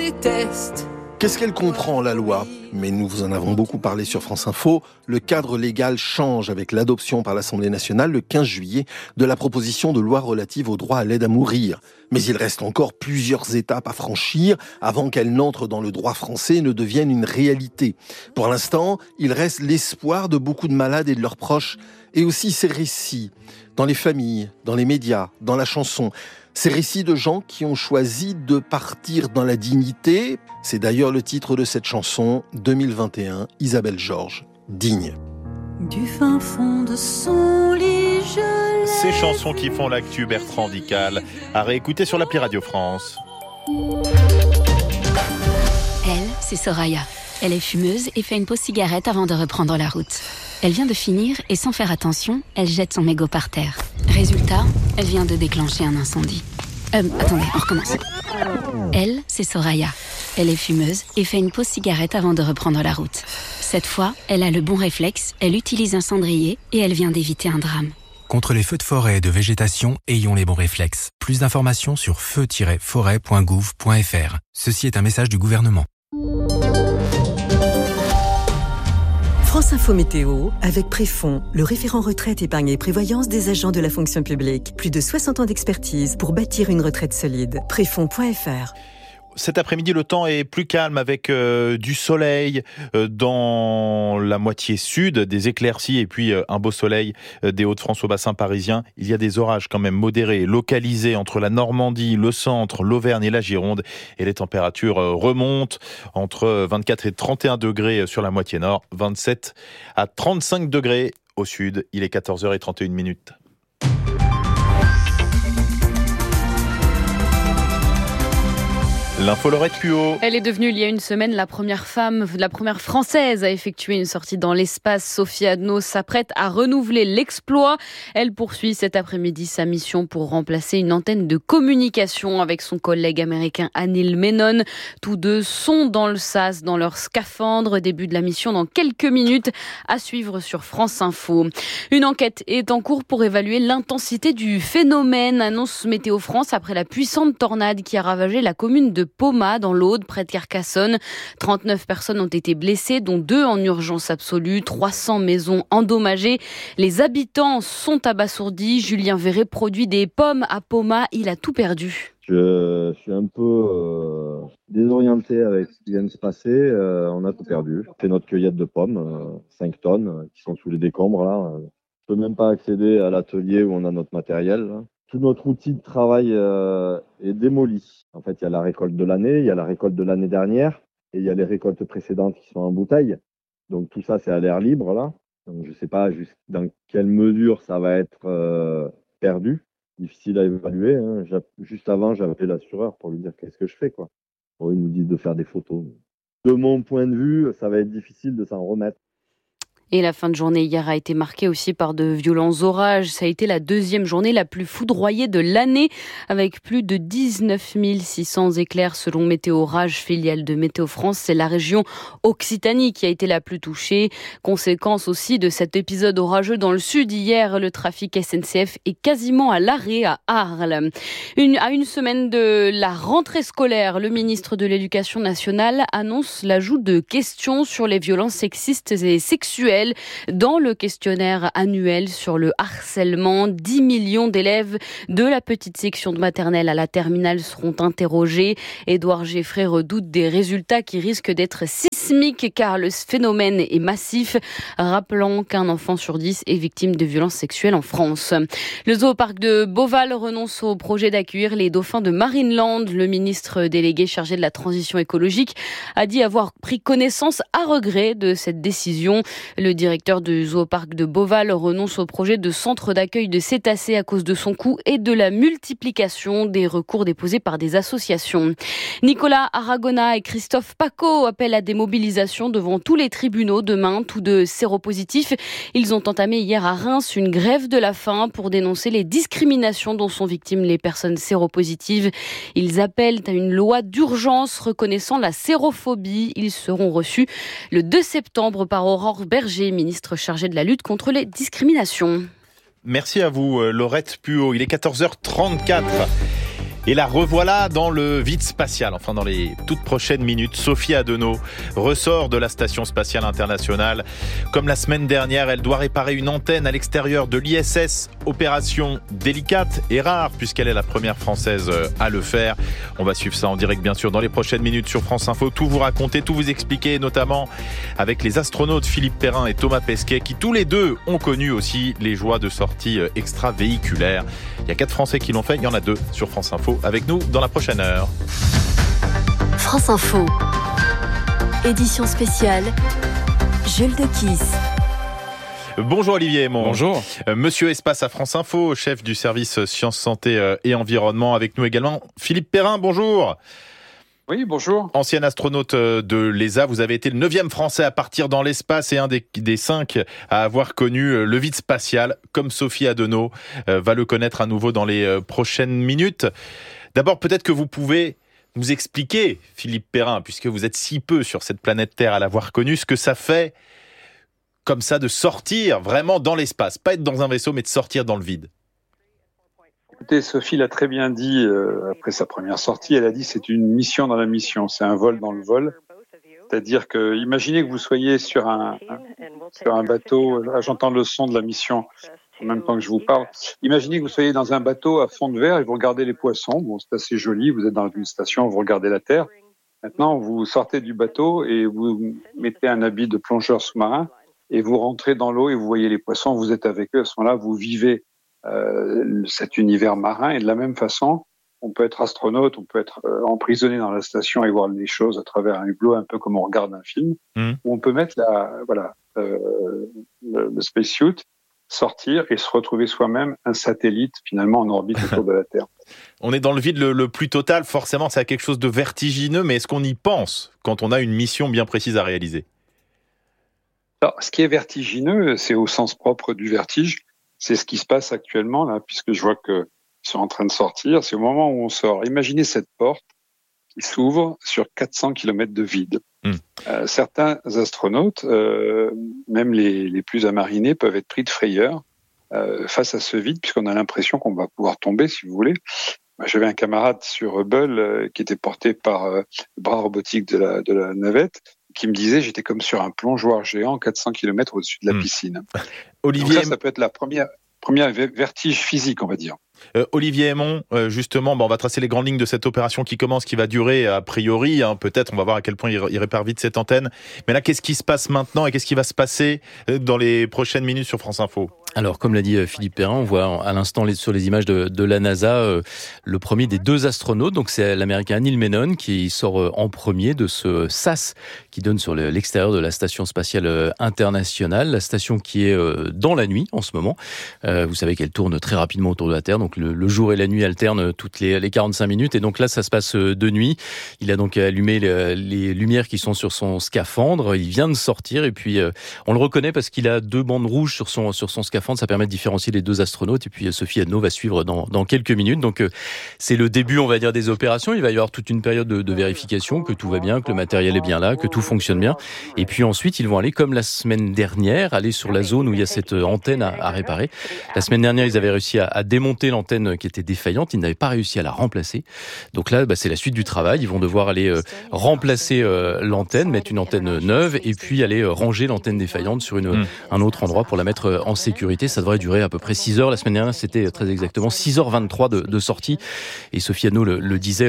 déteste. Qu'est-ce qu'elle comprend, la loi ? Mais nous vous en avons beaucoup parlé sur France Info. Le cadre légal change avec l'adoption par l'Assemblée nationale le 15 juillet de la proposition de loi relative au droit à l'aide à mourir. Mais il reste encore plusieurs étapes à franchir avant qu'elle n'entre dans le droit français et ne devienne une réalité. Pour l'instant, il reste l'espoir de beaucoup de malades et de leurs proches, et aussi ces récits, dans les familles, dans les médias, dans la chanson. Ces récits de gens qui ont choisi de partir dans la dignité. C'est d'ailleurs le titre de cette chanson 2021, Isabelle Georges, Digne. Du fin fond de son lit, je Ces chansons qui font l'actu, Bertrand Dical, à réécouter sur l'appli Radio France. Elle, c'est Soraya. Elle est fumeuse et fait une pause cigarette avant de reprendre la route. Elle vient de finir et sans faire attention, elle jette son mégot par terre. Résultat, elle vient de déclencher un incendie. Attendez, on recommence. Elle, c'est Soraya. Elle est fumeuse et fait une pause cigarette avant de reprendre la route. Cette fois, elle a le bon réflexe, elle utilise un cendrier et elle vient d'éviter un drame. Contre les feux de forêt et de végétation, ayons les bons réflexes. Plus d'informations sur feu-forêt.gouv.fr. Ceci est un message du gouvernement. France Info Météo, avec Préfond, le référent retraite, épargne et prévoyance des agents de la fonction publique. Plus de 60 ans d'expertise pour bâtir une retraite solide. Préfond.fr. Cet après-midi, le temps est plus calme avec du soleil dans la moitié sud, des éclaircies et puis un beau soleil des Hauts-de-France au bassin parisien. Il y a des orages quand même modérés, localisés entre la Normandie, le centre, l'Auvergne et la Gironde. Et les températures remontent entre 24 et 31 degrés sur la moitié nord, 27 à 35 degrés au sud. Il est 14h31. L'info Laurette Puot. Elle est devenue il y a une semaine la première française à effectuer une sortie dans l'espace. Sophie Adno s'apprête à renouveler l'exploit. Elle poursuit cet après-midi sa mission pour remplacer une antenne de communication avec son collègue américain Anil Menon. Tous deux sont dans le sas, dans leur scaphandre. Début de la mission dans quelques minutes, à suivre sur France Info. Une enquête est en cours pour évaluer l'intensité du phénomène, annonce Météo France après la puissante tornade qui a ravagé la commune de Poma, dans l'Aude, près de Carcassonne. 39 personnes ont été blessées, dont 2 en urgence absolue, 300 maisons endommagées. Les habitants sont abasourdis. Julien Verret produit des pommes à Poma. Il a tout perdu. Je suis un peu désorienté avec ce qui vient de se passer. On a tout perdu. On fait notre cueillette de pommes, 5 tonnes, qui sont sous les décombres. Là. Je peux même pas accéder à l'atelier où on a notre matériel. Là. Tout notre outil de travail est démoli. En fait, il y a la récolte de l'année, il y a la récolte de l'année dernière et il y a les récoltes précédentes qui sont en bouteille. Donc tout ça, c'est à l'air libre là. Donc je ne sais pas dans quelle mesure ça va être perdu. Difficile à évaluer. Hein. Juste avant, j'ai appelé l'assureur pour lui dire qu'est-ce que je fais, quoi. Bon, il nous dit de faire des photos. De mon point de vue, ça va être difficile de s'en remettre. Et la fin de journée hier a été marquée aussi par de violents orages. Ça a été la deuxième journée la plus foudroyée de l'année, avec plus de 19 600 éclairs selon Météo Orage, filiale de Météo France. C'est la région Occitanie qui a été la plus touchée. Conséquence aussi de cet épisode orageux dans le sud. Hier, le trafic SNCF est quasiment à l'arrêt à Arles. À une semaine de la rentrée scolaire, le ministre de l'Éducation nationale annonce l'ajout de questions sur les violences sexistes et sexuelles dans le questionnaire annuel sur le harcèlement. 10 millions d'élèves de la petite section de maternelle à la terminale seront interrogés. Édouard Geffray redoute des résultats qui risquent d'être sismiques car le phénomène est massif, rappelant qu'un enfant sur 10 est victime de violences sexuelles en France. Le zooparc de Beauval renonce au projet d'accueillir les dauphins de Marineland. Le ministre délégué chargé de la transition écologique a dit avoir pris connaissance à regret de cette décision. Le directeur du zooparc de Beauval renonce au projet de centre d'accueil de cétacés à cause de son coût et de la multiplication des recours déposés par des associations. Nicolas Aragona et Christophe Paco appellent à des mobilisations devant tous les tribunaux demain, tous deux séropositifs. Ils ont entamé hier à Reims une grève de la faim pour dénoncer les discriminations dont sont victimes les personnes séropositives. Ils appellent à une loi d'urgence reconnaissant la sérophobie. Ils seront reçus le 2 septembre par Aurore Berger, ministre chargé de la lutte contre les discriminations. Merci à vous, Laurette Puot. Il est 14h34. Et la revoilà dans le vide spatial, enfin dans les toutes prochaines minutes. Sophie Adenau ressort de la Station Spatiale Internationale. Comme la semaine dernière, elle doit réparer une antenne à l'extérieur de l'ISS. Opération délicate et rare puisqu'elle est la première Française à le faire. On va suivre ça en direct bien sûr dans les prochaines minutes sur France Info. Tout vous raconter, tout vous expliquer, notamment avec les astronautes Philippe Perrin et Thomas Pesquet qui tous les deux ont connu aussi les joies de sorties extravéhiculaires. Il y a 4 Français qui l'ont fait, il y en a 2 sur France Info. Avec nous dans la prochaine heure. France Info, édition spéciale, Jules Dequisse. Bonjour Olivier Aymon. Bonjour. Monsieur Espace à France Info, chef du service Sciences, Santé et Environnement. Avec nous également Philippe Perrin, bonjour. Oui, bonjour. Ancien astronaute de l'ESA, vous avez été le 9e Français à partir dans l'espace et un des 5 à avoir connu le vide spatial, comme Sophie Adenau va le connaître à nouveau dans les prochaines minutes. D'abord, peut-être que vous pouvez nous expliquer, Philippe Perrin, puisque vous êtes si peu sur cette planète Terre à l'avoir connu, ce que ça fait comme ça de sortir vraiment dans l'espace, pas être dans un vaisseau, mais de sortir dans le vide. Écoutez, Sophie l'a très bien dit après sa première sortie. Elle a dit c'est une mission dans la mission, c'est un vol dans le vol. C'est-à-dire que, imaginez que vous soyez sur un bateau. Là, j'entends le son de la mission en même temps que je vous parle. Imaginez que vous soyez dans un bateau à fond de verre et vous regardez les poissons. Bon, c'est assez joli. Vous êtes dans une station, vous regardez la Terre. Maintenant, vous sortez du bateau et vous mettez un habit de plongeur sous-marin et vous rentrez dans l'eau et vous voyez les poissons. Vous êtes avec eux. À ce moment-là, vous vivez cet univers marin. Et de la même façon, on peut être astronaute, on peut être emprisonné dans la station et voir les choses à travers un hublot, un peu comme on regarde un film. Ou on peut mettre le spacesuit, sortir et se retrouver soi-même un satellite finalement en orbite autour de la Terre. On est dans le vide le plus total, forcément ça a quelque chose de vertigineux, mais est-ce qu'on y pense quand on a une mission bien précise à réaliser ? Alors, ce qui est vertigineux, c'est au sens propre du vertige, c'est ce qui se passe actuellement là, puisque je vois qu'ils sont en train de sortir, c'est au moment où on sort. Imaginez cette porte qui s'ouvre sur 400 km de vide. Certains astronautes, même les plus amarinés, peuvent être pris de frayeur face à ce vide, puisqu'on a l'impression qu'on va pouvoir tomber, si vous voulez. J'avais un camarade sur Hubble qui était porté par le bras robotique de la navette, qui me disait j'étais comme sur un plongeoir géant 400 km au-dessus de la piscine. Olivier... Donc ça peut être la première vertige physique, on va dire. Olivier Aymon, justement, on va tracer les grandes lignes de cette opération qui commence, qui va durer a priori, peut-être, on va voir à quel point il répare vite cette antenne. Mais là, qu'est-ce qui se passe maintenant et qu'est-ce qui va se passer dans les prochaines minutes sur France Info ? Alors, comme l'a dit Philippe Perrin, on voit à l'instant sur les images de la NASA le premier des 2 astronautes. Donc, c'est l'Américain Neil Menon qui sort en premier de ce SAS qui donne sur l'extérieur de la Station Spatiale Internationale. La station qui est dans la nuit en ce moment. Vous savez qu'elle tourne très rapidement autour de la Terre. Donc, le jour et la nuit alternent toutes les 45 minutes. Et donc là, ça se passe de nuit. Il a donc allumé les lumières qui sont sur son scaphandre. Il vient de sortir et puis on le reconnaît parce qu'il a 2 bandes rouges sur son scaphandre. Ça permet de différencier les 2 astronautes. Et puis Sophie Adenau va suivre dans quelques minutes. Donc c'est le début, on va dire, des opérations. Il va y avoir toute une période de vérification, que tout va bien, que le matériel est bien là, que tout fonctionne bien. Et puis ensuite, ils vont aller, comme la semaine dernière, aller sur la zone où il y a cette antenne à réparer. La semaine dernière, ils avaient réussi à démonter l'antenne qui était défaillante. Ils n'avaient pas réussi à la remplacer. Donc là, c'est la suite du travail. Ils vont devoir aller remplacer l'antenne, mettre une antenne neuve et puis aller ranger l'antenne défaillante sur un autre endroit pour la mettre en sécurité. Ça devrait durer à peu près 6 heures. La semaine dernière, c'était très exactement 6h23 de sortie. Et Sophie Adenau le disait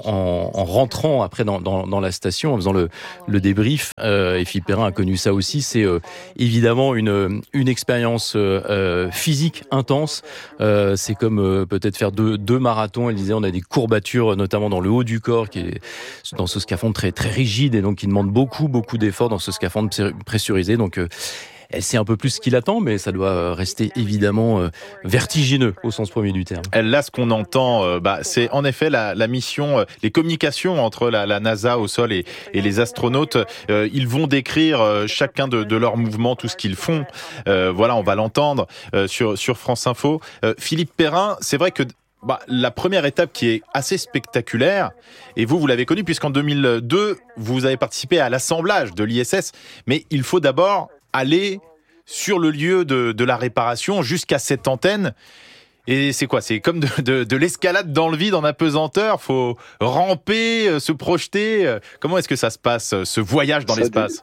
en rentrant après dans la station, en faisant le débrief. Et Philippe Perrin a connu ça aussi. C'est évidemment une expérience physique intense. C'est comme peut-être faire deux marathons. Elle disait on a des courbatures, notamment dans le haut du corps, qui est dans ce scaphandre très très rigide et donc qui demande beaucoup d'efforts dans ce scaphandre pressurisé. Donc elle sait un peu plus ce qu'il attend, mais ça doit rester évidemment vertigineux au sens premier du terme. Là, ce qu'on entend, c'est en effet la mission, les communications entre la NASA au sol et les astronautes. Ils vont décrire chacun de leurs mouvements, tout ce qu'ils font. Voilà, on va l'entendre sur France Info. Philippe Perrin, c'est vrai que la première étape qui est assez spectaculaire, et vous l'avez connue puisqu'en 2002, vous avez participé à l'assemblage de l'ISS, mais il faut d'abord aller sur le lieu de la réparation jusqu'à cette antenne. Et c'est quoi? C'est comme de l'escalade dans le vide en apesanteur. Faut ramper, se projeter. Comment est-ce que ça se passe, ce voyage dans l'espace?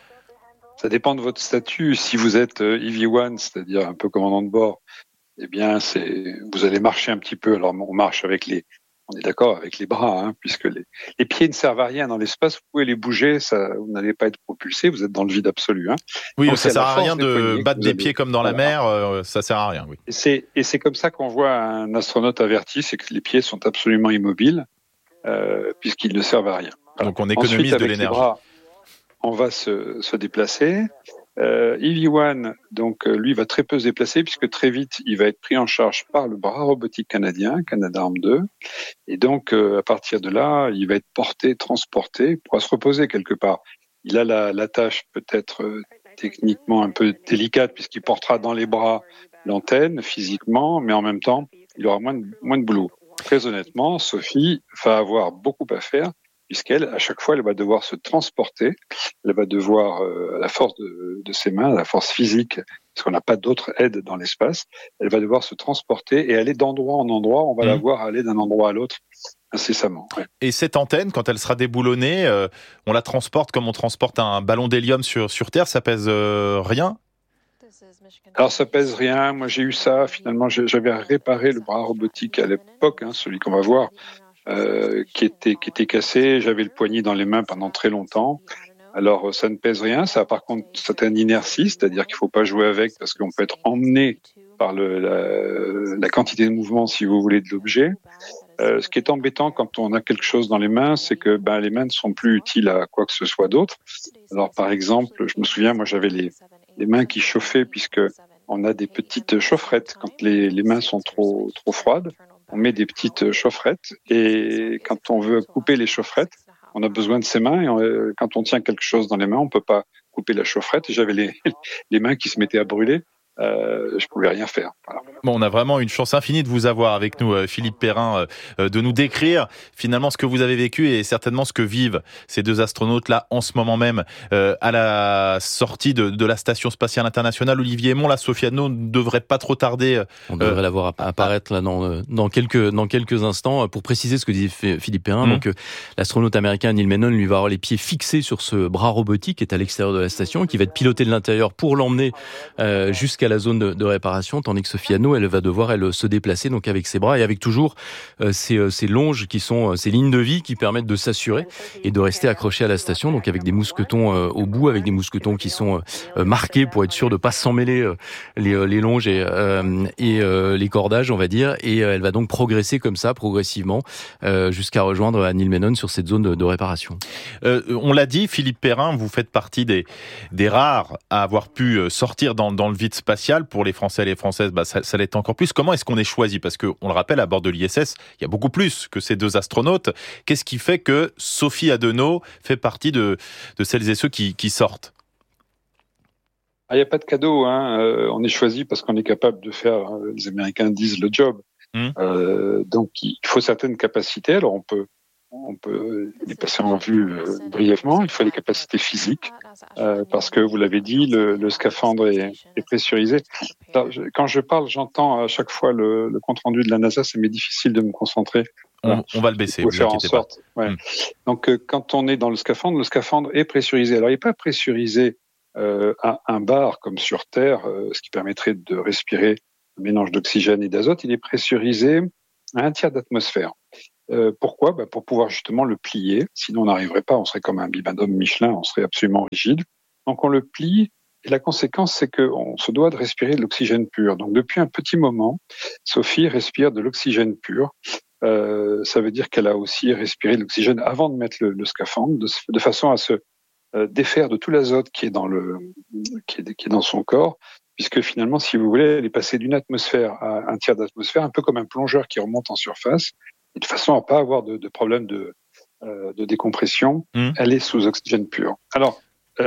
Ça dépend de votre statut. Si vous êtes EV1, c'est-à-dire un peu commandant de bord, eh bien, vous allez marcher un petit peu. Alors, on marche on est d'accord avec les bras, hein, puisque les pieds ne servent à rien dans l'espace. Vous pouvez les bouger, vous n'allez pas être propulsé. Vous êtes dans le vide absolu. Hein. Oui, donc ça sert à rien de battre des pieds comme dans la mer. Ça sert à rien. Oui. Et c'est comme ça qu'on voit un astronaute averti, c'est que les pieds sont absolument immobiles, puisqu'ils ne servent à rien. Voilà. Donc on économise de l'énergie. Bras, on va se déplacer. EV1, donc lui va très peu se déplacer puisque très vite il va être pris en charge par le bras robotique canadien, Canadarm 2, et donc à partir de là, il va être porté, transporté, il pourra se reposer quelque part. Il a la tâche peut-être techniquement un peu délicate puisqu'il portera dans les bras l'antenne physiquement, mais en même temps, il aura moins de boulot. Très honnêtement, Sophie va avoir beaucoup à faire, puisqu'elle, à chaque fois, elle va devoir se transporter, elle va devoir, à la force de ses mains, à la force physique, parce qu'on n'a pas d'autre aide dans l'espace, elle va devoir se transporter et aller d'endroit en endroit, on va la voir aller d'un endroit à l'autre incessamment. Ouais. Et cette antenne, quand elle sera déboulonnée, on la transporte comme on transporte un ballon d'hélium sur Terre, ça pèse rien? Alors ça pèse rien, moi j'ai eu ça, finalement j'avais réparé le bras robotique à l'époque, hein, celui qu'on va voir, qui était cassé. J'avais le poignet dans les mains pendant très longtemps. Alors ça ne pèse rien. Ça a par contre une certaine inertie, c'est-à-dire qu'il faut pas jouer avec parce qu'on peut être emmené par la quantité de mouvement, si vous voulez, de l'objet. Ce qui est embêtant quand on a quelque chose dans les mains, c'est que les mains ne sont plus utiles à quoi que ce soit d'autre. Alors par exemple, je me souviens, moi j'avais les mains qui chauffaient puisque on a des petites chaufferettes quand les mains sont trop froides. On met des petites chaufferettes et quand on veut couper les chaufferettes, on a besoin de ses mains et quand on tient quelque chose dans les mains, on peut pas couper la chaufferette. Et j'avais les mains qui se mettaient à brûler. Je pouvais rien faire. Voilà. Bon, on a vraiment une chance infinie de vous avoir avec nous, Philippe Perrin, de nous décrire finalement ce que vous avez vécu et certainement ce que vivent ces deux astronautes-là en ce moment même à la sortie de la Station Spatiale Internationale. Olivier Aymon, la Sophie Adenauer ne devrait pas trop tarder. On devrait la voir apparaître là dans quelques instants. Pour préciser ce que disait Philippe Perrin, donc l'astronaute américain Neil Menon lui va avoir les pieds fixés sur ce bras robotique qui est à l'extérieur de la station, qui va être piloté de l'intérieur pour l'emmener jusqu'à la zone de réparation, tandis que Sophie Adenauer, elle va devoir se déplacer donc avec ses bras et avec toujours ces longes qui sont ces lignes de vie qui permettent de s'assurer et de rester accroché à la station, donc avec des mousquetons au bout, avec des mousquetons qui sont marqués pour être sûr de pas s'emmêler les longes et les cordages, on va dire, et elle va donc progresser comme ça progressivement jusqu'à rejoindre Neil Menon sur cette zone de réparation. On l'a dit, Philippe Perrin, vous faites partie des rares à avoir pu sortir dans le vide spatial. Pour les Français et les Françaises, ça l'est encore plus. Comment est-ce qu'on est choisi? Parce qu'on le rappelle, à bord de l'ISS, il y a beaucoup plus que ces deux astronautes. Qu'est-ce qui fait que Sophie Adenauer fait partie de celles et ceux qui sortent? Il n'y a pas de cadeau. On est choisi parce qu'on est capable de faire, les Américains disent, le job. Donc, il faut certaines capacités. Alors, on peut les passer en vue brièvement. Il faut des capacités physiques parce que, vous l'avez dit, le scaphandre est pressurisé. Alors, quand je parle, j'entends à chaque fois le compte-rendu de la NASA, ça m'est difficile de me concentrer. On va le baisser, vous inquiétez pas. Ouais. Donc, quand on est dans le scaphandre est pressurisé. Alors, il n'est pas pressurisé à un bar comme sur Terre, ce qui permettrait de respirer un mélange d'oxygène et d'azote. Il est pressurisé à 1/3 d'atmosphère. Pourquoi? Pour pouvoir justement le plier. Sinon, on n'arriverait pas. On serait comme un bibendum Michelin. On serait absolument rigide. Donc, on le plie. Et la conséquence, c'est qu'on se doit de respirer de l'oxygène pur. Donc, depuis un petit moment, Sophie respire de l'oxygène pur. Ça veut dire qu'elle a aussi respiré de l'oxygène avant de mettre le scaphandre, de façon à se défaire de tout l'azote qui est qui est dans son corps. Puisque finalement, si vous voulez, elle est passée d'une atmosphère à 1/3 d'atmosphère, un peu comme un plongeur qui remonte en surface. Et de façon à pas avoir de problème de décompression, elle est sous oxygène pur. Alors,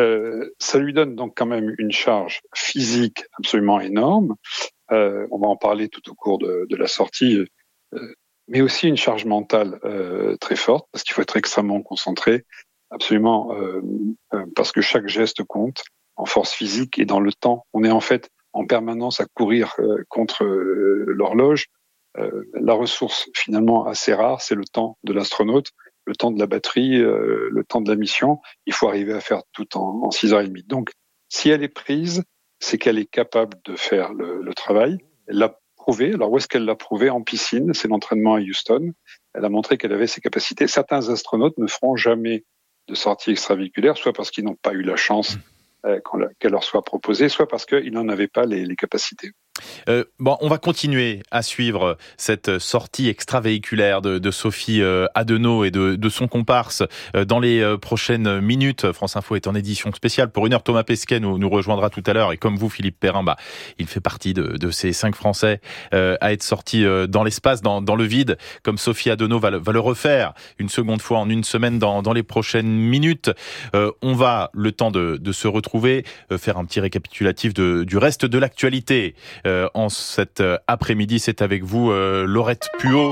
ça lui donne donc quand même une charge physique absolument énorme. On va en parler tout au cours de la sortie, mais aussi une charge mentale très forte, parce qu'il faut être extrêmement concentré, absolument, parce que chaque geste compte en force physique et dans le temps. On est en fait en permanence à courir contre l'horloge. La ressource finalement assez rare, c'est le temps de l'astronaute, le temps de la batterie, le temps de la mission. Il faut arriver à faire tout en 6h30. Donc, si elle est prise, c'est qu'elle est capable de faire le travail. Elle l'a prouvé. Alors, où est-ce qu'elle l'a prouvé? En piscine, c'est l'entraînement à Houston. Elle a montré qu'elle avait ses capacités. Certains astronautes ne feront jamais de sortie extravéhiculaire, soit parce qu'ils n'ont pas eu la chance qu'elle leur soit proposée, soit parce qu'ils n'en avaient pas les capacités. On va continuer à suivre cette sortie extravéhiculaire de Sophie Adenau et de son comparse dans les prochaines minutes. France Info est en édition spéciale pour 1 heure. Thomas Pesquet nous rejoindra tout à l'heure. Et comme vous, Philippe Perrin, il fait partie de ces 5 Français à être sortis dans l'espace, dans le vide, comme Sophie Adenau va le refaire une seconde fois en une semaine dans les prochaines minutes. On va, le temps de se retrouver, faire un petit récapitulatif du reste de l'actualité. En cet après-midi, c'est avec vous Laurette Puot.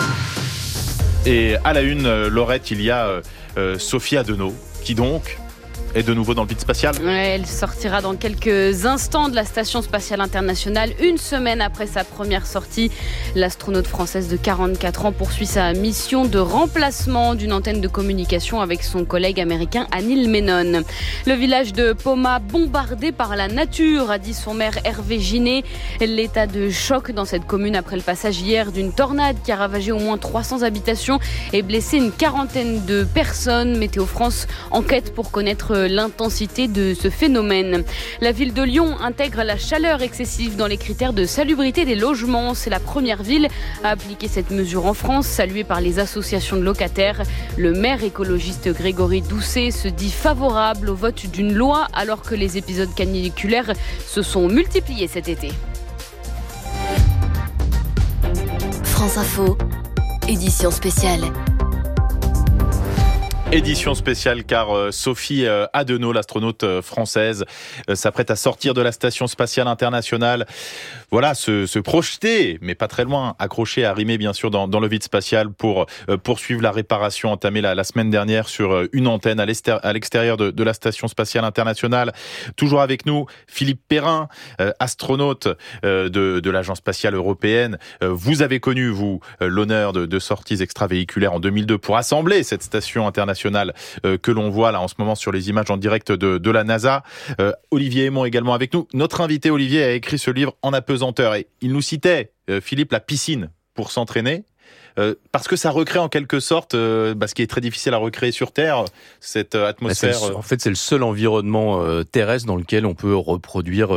Et à la une, Laurette, il y a Sophie Adenau, qui donc est de nouveau dans le vide spatial. Elle sortira dans quelques instants de la Station Spatiale Internationale, une semaine après sa première sortie. L'astronaute française de 44 ans poursuit sa mission de remplacement d'une antenne de communication avec son collègue américain Neil Menon. Le village de Poma bombardé par la nature, a dit son maire Hervé Ginet. L'état de choc dans cette commune après le passage hier d'une tornade qui a ravagé au moins 300 habitations et blessé une quarantaine de personnes. Météo France enquête pour connaître l'intensité de ce phénomène. La ville de Lyon intègre la chaleur excessive dans les critères de salubrité des logements. C'est la première ville à appliquer cette mesure en France, saluée par les associations de locataires. Le maire écologiste Grégory Doucet se dit favorable au vote d'une loi alors que les épisodes caniculaires se sont multipliés cet été. France Info, édition spéciale. Édition spéciale car Sophie Adenau, l'astronaute française, s'apprête à sortir de la Station Spatiale Internationale. Voilà, se projeter, mais pas très loin, accrocher, arrimé bien sûr dans le vide spatial pour poursuivre la réparation entamée la semaine dernière sur une antenne à l'extérieur de la Station Spatiale Internationale. Toujours avec nous, Philippe Perrin, astronaute de l'Agence Spatiale Européenne. Vous avez connu, vous, l'honneur de sorties extravéhiculaires en 2002 pour assembler cette station internationale que l'on voit là en ce moment sur les images en direct de la NASA. Olivier Aymon également avec nous. Notre invité Olivier a écrit ce livre En apesanteur et il nous citait, Philippe, la piscine pour s'entraîner. Parce que ça recrée en quelque sorte ce qui est très difficile à recréer sur Terre, cette atmosphère. En fait, c'est le seul environnement terrestre dans lequel on peut reproduire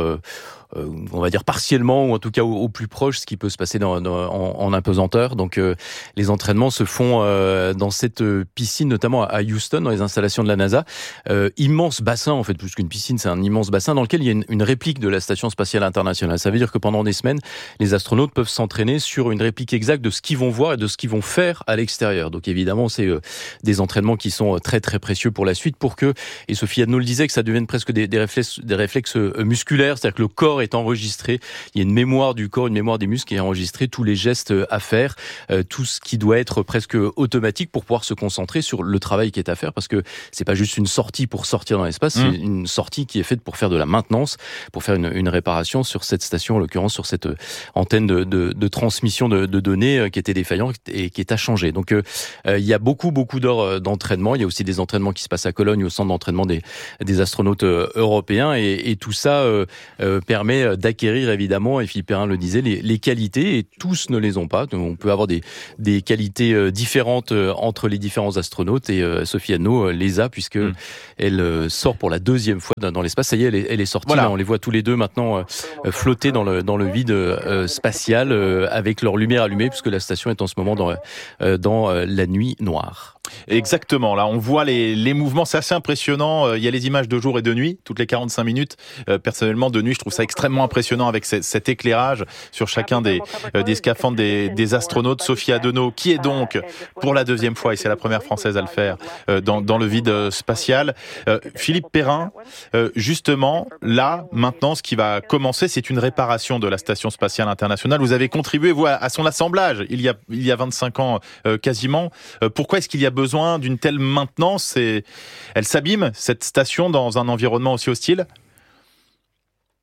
on va dire partiellement ou en tout cas au plus proche ce qui peut se passer en apesanteur. Donc les entraînements se font dans cette piscine, notamment à Houston, dans les installations de la NASA. Immense bassin, en fait, plus qu'une piscine, c'est un immense bassin dans lequel il y a une réplique de la Station Spatiale Internationale. Ça veut dire que pendant des semaines, les astronautes peuvent s'entraîner sur une réplique exacte de ce qu'ils vont voir et de ce qu'ils vont faire à l'extérieur. Donc évidemment, c'est des entraînements qui sont très très précieux pour la suite, pour que, et Sophie Adenau le disait, que ça devienne presque des réflexes musculaires, c'est-à-dire que le corps est enregistré, il y a une mémoire du corps, une mémoire des muscles qui est enregistrée, tous les gestes à faire, tout ce qui doit être presque automatique pour pouvoir se concentrer sur le travail qui est à faire, parce que c'est pas juste une sortie pour sortir dans l'espace, c'est une sortie qui est faite pour faire de la maintenance, pour faire une réparation sur cette station, en l'occurrence sur cette antenne de transmission de données qui était défaillante et qui est à changer. Donc il y a beaucoup d'heures d'entraînement, il y a aussi des entraînements qui se passent à Cologne au centre d'entraînement des astronautes européens et tout ça permet d'acquérir évidemment, et Philippe Perrin le disait, les qualités, et tous ne les ont pas. On peut avoir des qualités différentes entre les différents astronautes, et Sophie Adenau les a, puisque elle sort pour la deuxième fois dans l'espace. Ça y est, elle est sortie, voilà. Là, on les voit tous les deux maintenant flotter dans le vide spatial avec leur lumière allumée, puisque la station est en ce moment dans la nuit noire. Exactement, là on voit les mouvements, c'est assez impressionnant. Il y a les images de jour et de nuit, toutes les 45 minutes. Personnellement, de nuit, je trouve ça extrêmement impressionnant avec cet éclairage sur chacun des scaphandres des astronautes. Sophie Adenau, qui est donc pour la deuxième fois, et c'est la première française à le faire, dans le vide spatial. Philippe Perrin, justement, là, maintenant, ce qui va commencer, c'est une réparation de la Station Spatiale Internationale. Vous avez contribué, vous, à son assemblage il y a 25 ans quasiment. Pourquoi est-ce qu'il y a besoin d'une telle maintenance? Elle s'abîme, cette station, dans un environnement aussi hostile?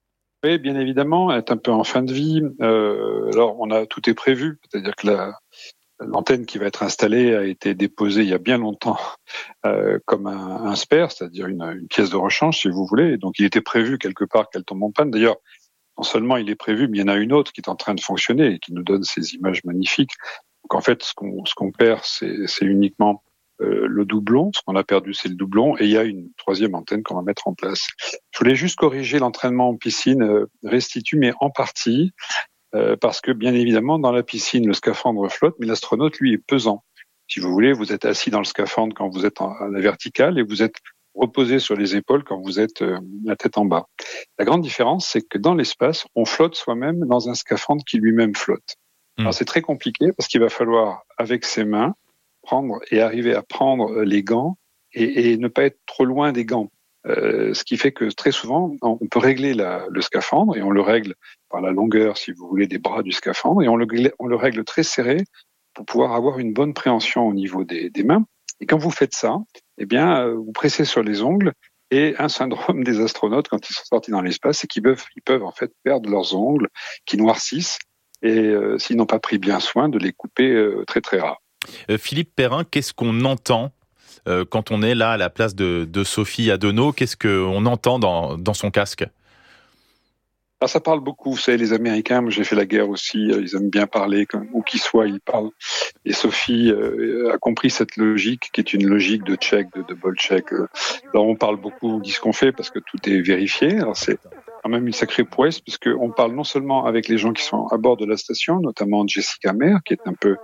Oui, bien évidemment, elle est un peu en fin de vie. Alors, tout est prévu, c'est-à-dire que l'antenne qui va être installée a été déposée il y a bien longtemps comme un spare, c'est-à-dire une pièce de rechange, si vous voulez. Et donc, il était prévu quelque part qu'elle tombe en panne. D'ailleurs, non seulement il est prévu, mais il y en a une autre qui est en train de fonctionner et qui nous donne ces images magnifiques. Donc, en fait, ce qu'on perd, c'est uniquement le doublon. Ce qu'on a perdu, c'est le doublon. Et il y a une troisième antenne qu'on va mettre en place. Je voulais juste corriger l'entraînement en piscine restitue, mais en partie, parce que bien évidemment, dans la piscine, le scaphandre flotte, mais l'astronaute, lui, est pesant. Si vous voulez, vous êtes assis dans le scaphandre quand vous êtes à la verticale et vous êtes reposé sur les épaules quand vous êtes la tête en bas. La grande différence, c'est que dans l'espace, on flotte soi-même dans un scaphandre qui lui-même flotte. Alors c'est très compliqué parce qu'il va falloir, avec ses mains, arriver à prendre les gants et ne pas être trop loin des gants. Ce qui fait que très souvent, on peut régler le scaphandre et on le règle par la longueur, si vous voulez, des bras du scaphandre et on le règle très serré pour pouvoir avoir une bonne préhension au niveau des mains. Et quand vous faites ça, eh bien, vous pressez sur les ongles et un syndrome des astronautes quand ils sont sortis dans l'espace, c'est qu'ils peuvent en fait perdre leurs ongles qui noircissent et s'ils n'ont pas pris bien soin de les couper très très rare. Philippe Perrin, qu'est-ce qu'on entend quand on est là à la place de Sophie Adenau? Qu'est-ce qu'on entend dans son casque? Alors ça parle beaucoup, vous savez, les Américains, moi j'ai fait la guerre aussi, ils aiment bien parler, où qu'ils soient, ils parlent. Et Sophie a compris cette logique, qui est une logique de check, de double check. Alors on parle beaucoup, on dit ce qu'on fait, parce que tout est vérifié. Alors c'est quand même une sacrée prouesse, puisqu'on parle non seulement avec les gens qui sont à bord de la station, notamment Jessica Meir, qui est un peu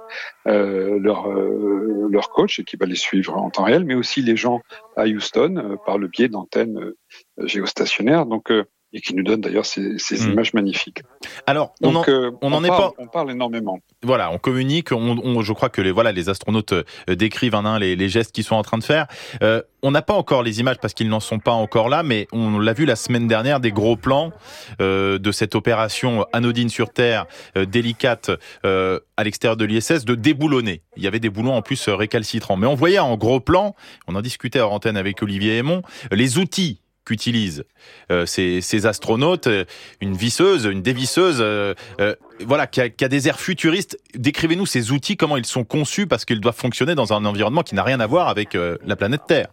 leur coach et qui va les suivre en temps réel, mais aussi les gens à Houston, par le biais d'antennes géostationnaires. Donc et qui nous donne d'ailleurs ces images magnifiques. Alors, on parle énormément. Voilà, on communique. Je crois que les astronautes décrivent un à un les gestes qu'ils sont en train de faire. On n'a pas encore les images parce qu'ils n'en sont pas encore là, mais on l'a vu la semaine dernière, des gros plans de cette opération anodine sur Terre, délicate à l'extérieur de l'ISS, de déboulonner. Il y avait des boulons en plus récalcitrants. Mais on voyait en gros plan, on en discutait hors antenne avec Olivier Aymon, les outils qu'utilisent ces astronautes, une visseuse, une dévisseuse, qui a des airs futuristes. Décrivez-nous ces outils, comment ils sont conçus, parce qu'ils doivent fonctionner dans un environnement qui n'a rien à voir avec la planète Terre.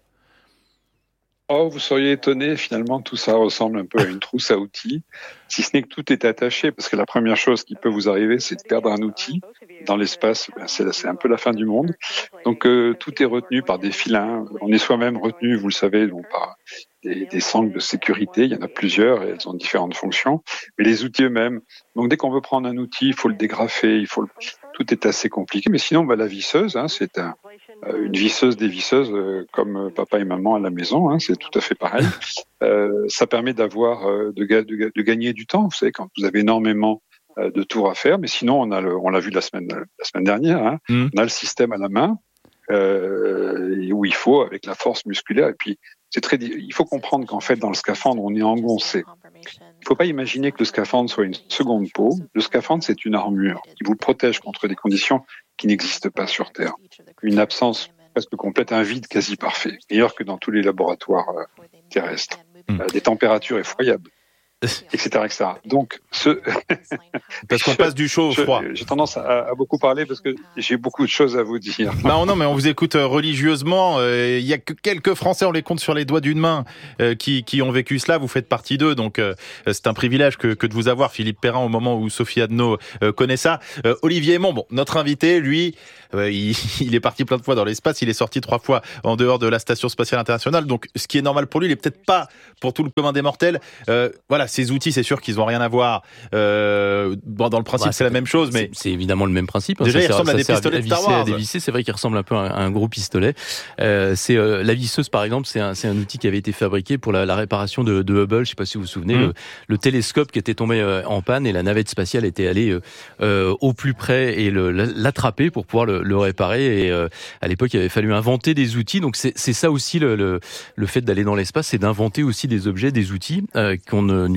Oh, vous seriez étonné, finalement, tout ça ressemble un peu à une trousse à outils, si ce n'est que tout est attaché, parce que la première chose qui peut vous arriver, c'est de perdre un outil. Dans l'espace, c'est un peu la fin du monde. Donc, tout est retenu par des filins. On est soi-même retenu, vous le savez, donc par des sangles de sécurité. Il y en a plusieurs et elles ont différentes fonctions. Mais les outils eux-mêmes, donc dès qu'on veut prendre un outil, il faut le dégrafer, tout est assez compliqué. Mais sinon, la visseuse, c'est une visseuse, des visseuses comme papa et maman à la maison, c'est tout à fait pareil. Ça permet de gagner du temps. Vous savez, quand vous avez énormément de tours à faire, mais sinon on l'a vu la semaine dernière, on a le système à la main où il faut avec la force musculaire et puis il faut comprendre qu'en fait dans le scaphandre on est engoncé. Il ne faut pas imaginer que le scaphandre soit une seconde peau. Le scaphandre c'est une armure qui vous protège contre des conditions qui n'existent pas sur Terre. Une absence presque complète, un vide quasi parfait, meilleur que dans tous les laboratoires terrestres. Des températures effroyables. etc. Donc, parce qu'on passe du chaud au froid. J'ai tendance à beaucoup parler parce que j'ai beaucoup de choses à vous dire. Non, mais on vous écoute religieusement. Il y a que quelques Français, on les compte sur les doigts d'une main, qui ont vécu cela. Vous faites partie d'eux, donc c'est un privilège que de vous avoir, Philippe Perrin, au moment où Sophie Adenau connaît ça. Olivier Aymon, notre invité, lui, il est parti plein de fois dans l'espace. Il est sorti 3 fois en dehors de la Station Spatiale Internationale. Donc, ce qui est normal pour lui, il est peut-être pas pour tout le commun des mortels. Ces outils, c'est sûr qu'ils n'ont rien à voir. Dans le principe, c'est la même chose, mais c'est évidemment le même principe. Déjà, il ressemble à des pistolets de Star Wars. C'est vrai qu'il ressemble un peu à un gros pistolet. C'est la visseuse, par exemple, c'est un outil qui avait été fabriqué pour la réparation de Hubble. Je ne sais pas si vous vous souvenez, le télescope qui était tombé en panne et la navette spatiale était allée au plus près et l'attraper pour pouvoir le réparer. Et à l'époque, il avait fallu inventer des outils. Donc c'est ça aussi le fait d'aller dans l'espace, c'est d'inventer aussi des objets, des outils qu'on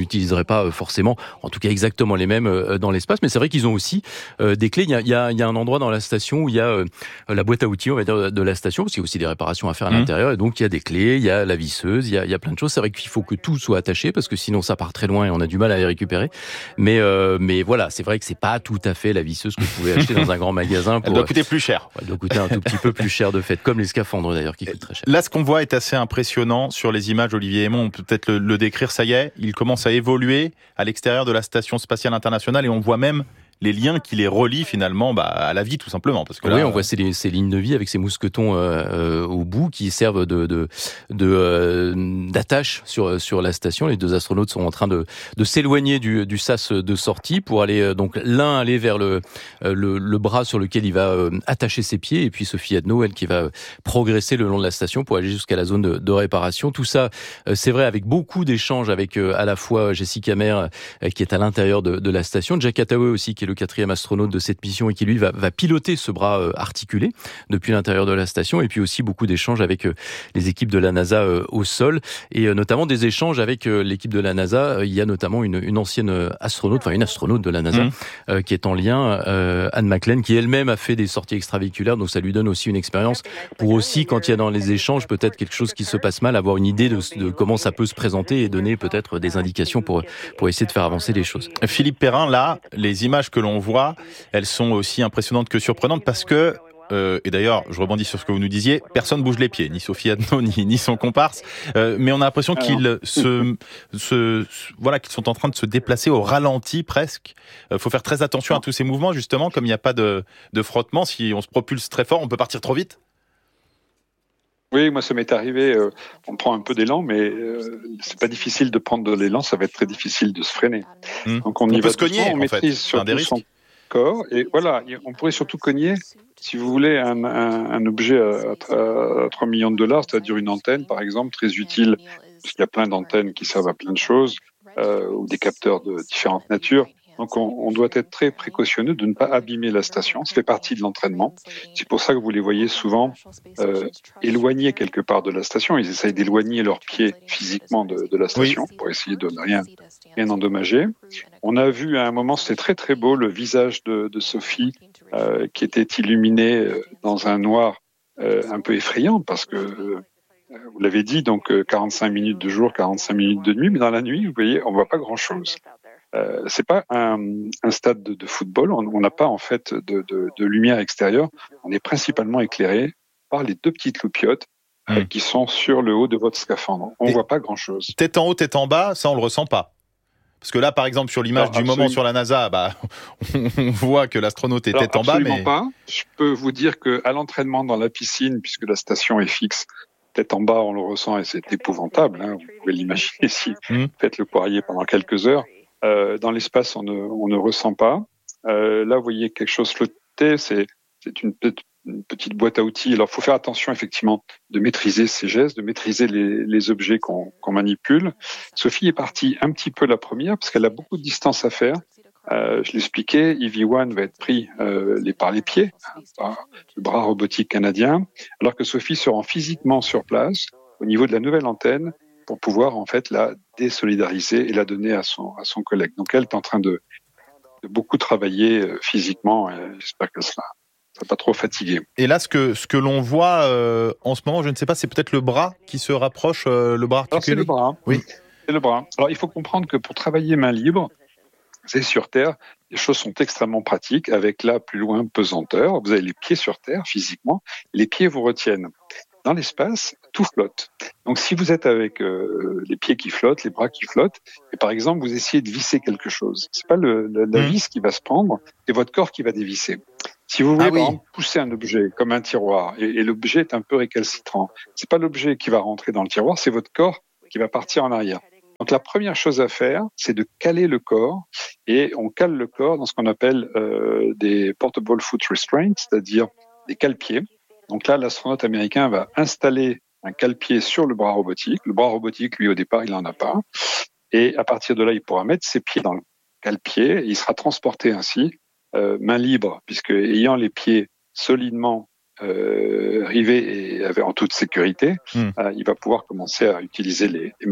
n'utiliserait pas forcément, en tout cas exactement les mêmes dans l'espace. Mais c'est vrai qu'ils ont aussi des clés. Il y a un endroit dans la station où il y a la boîte à outils, on va dire, de la station, parce qu'il y a aussi des réparations à faire à l'intérieur. Et donc il y a des clés, il y a la visseuse, il y a plein de choses. C'est vrai qu'il faut que tout soit attaché, parce que sinon ça part très loin et on a du mal à les récupérer. Mais voilà, c'est vrai que c'est pas tout à fait la visseuse que vous pouvez acheter dans un grand magasin. Elle doit coûter plus cher. Elle doit coûter un tout petit peu plus cher de fait, comme les scaphandres d'ailleurs qui coûtent très cher. Là, ce qu'on voit est assez impressionnant sur les images. Olivier Hémon, on peut peut-être le décrire. Ça y est, il commence à évoluer à l'extérieur de la Station Spatiale Internationale et on voit même les liens qui les relient finalement à la vie tout simplement. Parce que là, oui, on voit ces lignes de vie avec ces mousquetons au bout qui servent d'attache sur la station. Les deux astronautes sont en train de s'éloigner du sas de sortie pour aller donc l'un aller vers le bras sur lequel il va attacher ses pieds et puis Sophie Adno, elle, qui va progresser le long de la station pour aller jusqu'à la zone de réparation. Tout ça, c'est vrai, avec beaucoup d'échanges avec à la fois Jessica Meir qui est à l'intérieur de la station, Jack Attaway aussi qui est le 4e astronaute de cette mission et qui lui va piloter ce bras articulé depuis l'intérieur de la station, et puis aussi beaucoup d'échanges avec les équipes de la NASA au sol, et notamment des échanges avec l'équipe de la NASA. Il y a notamment une ancienne astronaute, enfin une astronaute de la NASA qui est en lien, Anne McLean, qui elle-même a fait des sorties extravéhiculaires, donc ça lui donne aussi une expérience pour aussi, quand il y a dans les échanges peut-être quelque chose qui se passe mal, avoir une idée de comment ça peut se présenter et donner peut-être des indications pour essayer de faire avancer les choses. Philippe Perrin, là, les images que l'on voit, elles sont aussi impressionnantes que surprenantes parce que, et d'ailleurs, je rebondis sur ce que vous nous disiez, personne bouge les pieds, ni Sophie Adno, ni son comparse, mais on a l'impression qu'ils qu'ils sont en train de se déplacer au ralenti presque. Faut faire très attention à tous ces mouvements, justement, comme il n'y a pas de frottement. Si on se propulse très fort, on peut partir trop vite. Oui, moi ça m'est arrivé, on prend un peu d'élan, mais c'est pas difficile de prendre de l'élan, ça va être très difficile de se freiner. Donc on y va peut se cogner, on maîtrise surtout son corps, et voilà, on pourrait surtout cogner, si vous voulez, un objet à 3 millions de dollars, c'est-à-dire une antenne par exemple, très utile, parce qu'il y a plein d'antennes qui servent à plein de choses, ou des capteurs de différentes natures. Donc on doit être très précautionneux de ne pas abîmer la station. Ça fait partie de l'entraînement. C'est pour ça que vous les voyez souvent éloignés quelque part de la station. Ils essayent d'éloigner leurs pieds physiquement de la station pour essayer de ne rien endommager. On a vu à un moment, c'était très très beau, le visage de Sophie qui était illuminé dans un noir un peu effrayant parce que vous l'avez dit, donc 45 minutes de jour, 45 minutes de nuit, mais dans la nuit, vous voyez, on voit pas grand-chose. C'est pas un stade de football. On n'a pas en fait de lumière extérieure. On est principalement éclairé par les deux petites loupiottes qui sont sur le haut de votre scaphandre. On voit pas grand-chose. Tête en haut, tête en bas, ça on le ressent pas. Parce que là, par exemple, sur l'image du moment sur la NASA, on voit que l'astronaute est tête en bas, mais pas. Je peux vous dire que à l'entraînement dans la piscine, puisque la station est fixe, tête en bas, on le ressent et c'est épouvantable. Vous pouvez l'imaginer si vous faites le poirier pendant quelques heures. Dans l'espace, on ne ressent pas. Là, vous voyez quelque chose flotter, c'est une petite boîte à outils. Alors, il faut faire attention, effectivement, de maîtriser ses gestes, de maîtriser les objets qu'on manipule. Sophie est partie un petit peu la première, parce qu'elle a beaucoup de distance à faire. Je l'expliquais, EV1 va être pris par les pieds, par le bras robotique canadien, alors que Sophie se rend physiquement sur place, au niveau de la nouvelle antenne, pour pouvoir en fait la désolidariser et la donner à son collègue. Donc elle est en train de beaucoup travailler physiquement, et j'espère qu'elle sera pas trop fatiguée. Et là, ce que l'on voit en ce moment, je ne sais pas, c'est peut-être le bras qui se rapproche, le bras articulé. Alors c'est le bras. Oui, c'est le bras. Alors il faut comprendre que pour travailler main libre, c'est sur Terre, les choses sont extrêmement pratiques, avec là plus loin pesanteur. Vous avez les pieds sur Terre physiquement, les pieds vous retiennent. Dans l'espace, tout flotte. Donc, si vous êtes avec les pieds qui flottent, les bras qui flottent, et par exemple, vous essayez de visser quelque chose, c'est pas la vis qui va se prendre, c'est votre corps qui va dévisser. Si vous voulez par exemple, pousser un objet comme un tiroir, et l'objet est un peu récalcitrant, c'est pas l'objet qui va rentrer dans le tiroir, c'est votre corps qui va partir en arrière. Donc, la première chose à faire, c'est de caler le corps, et on cale le corps dans ce qu'on appelle des portable foot restraints, c'est-à-dire des cale-pieds. Donc là, l'astronaute américain va installer un cale-pied sur le bras robotique. Le bras robotique, lui, au départ, il n'en a pas. Et à partir de là, il pourra mettre ses pieds dans le cale-pied. Et il sera transporté ainsi, main libre, puisque ayant les pieds solidement rivés et en toute sécurité, il va pouvoir commencer à utiliser les mains.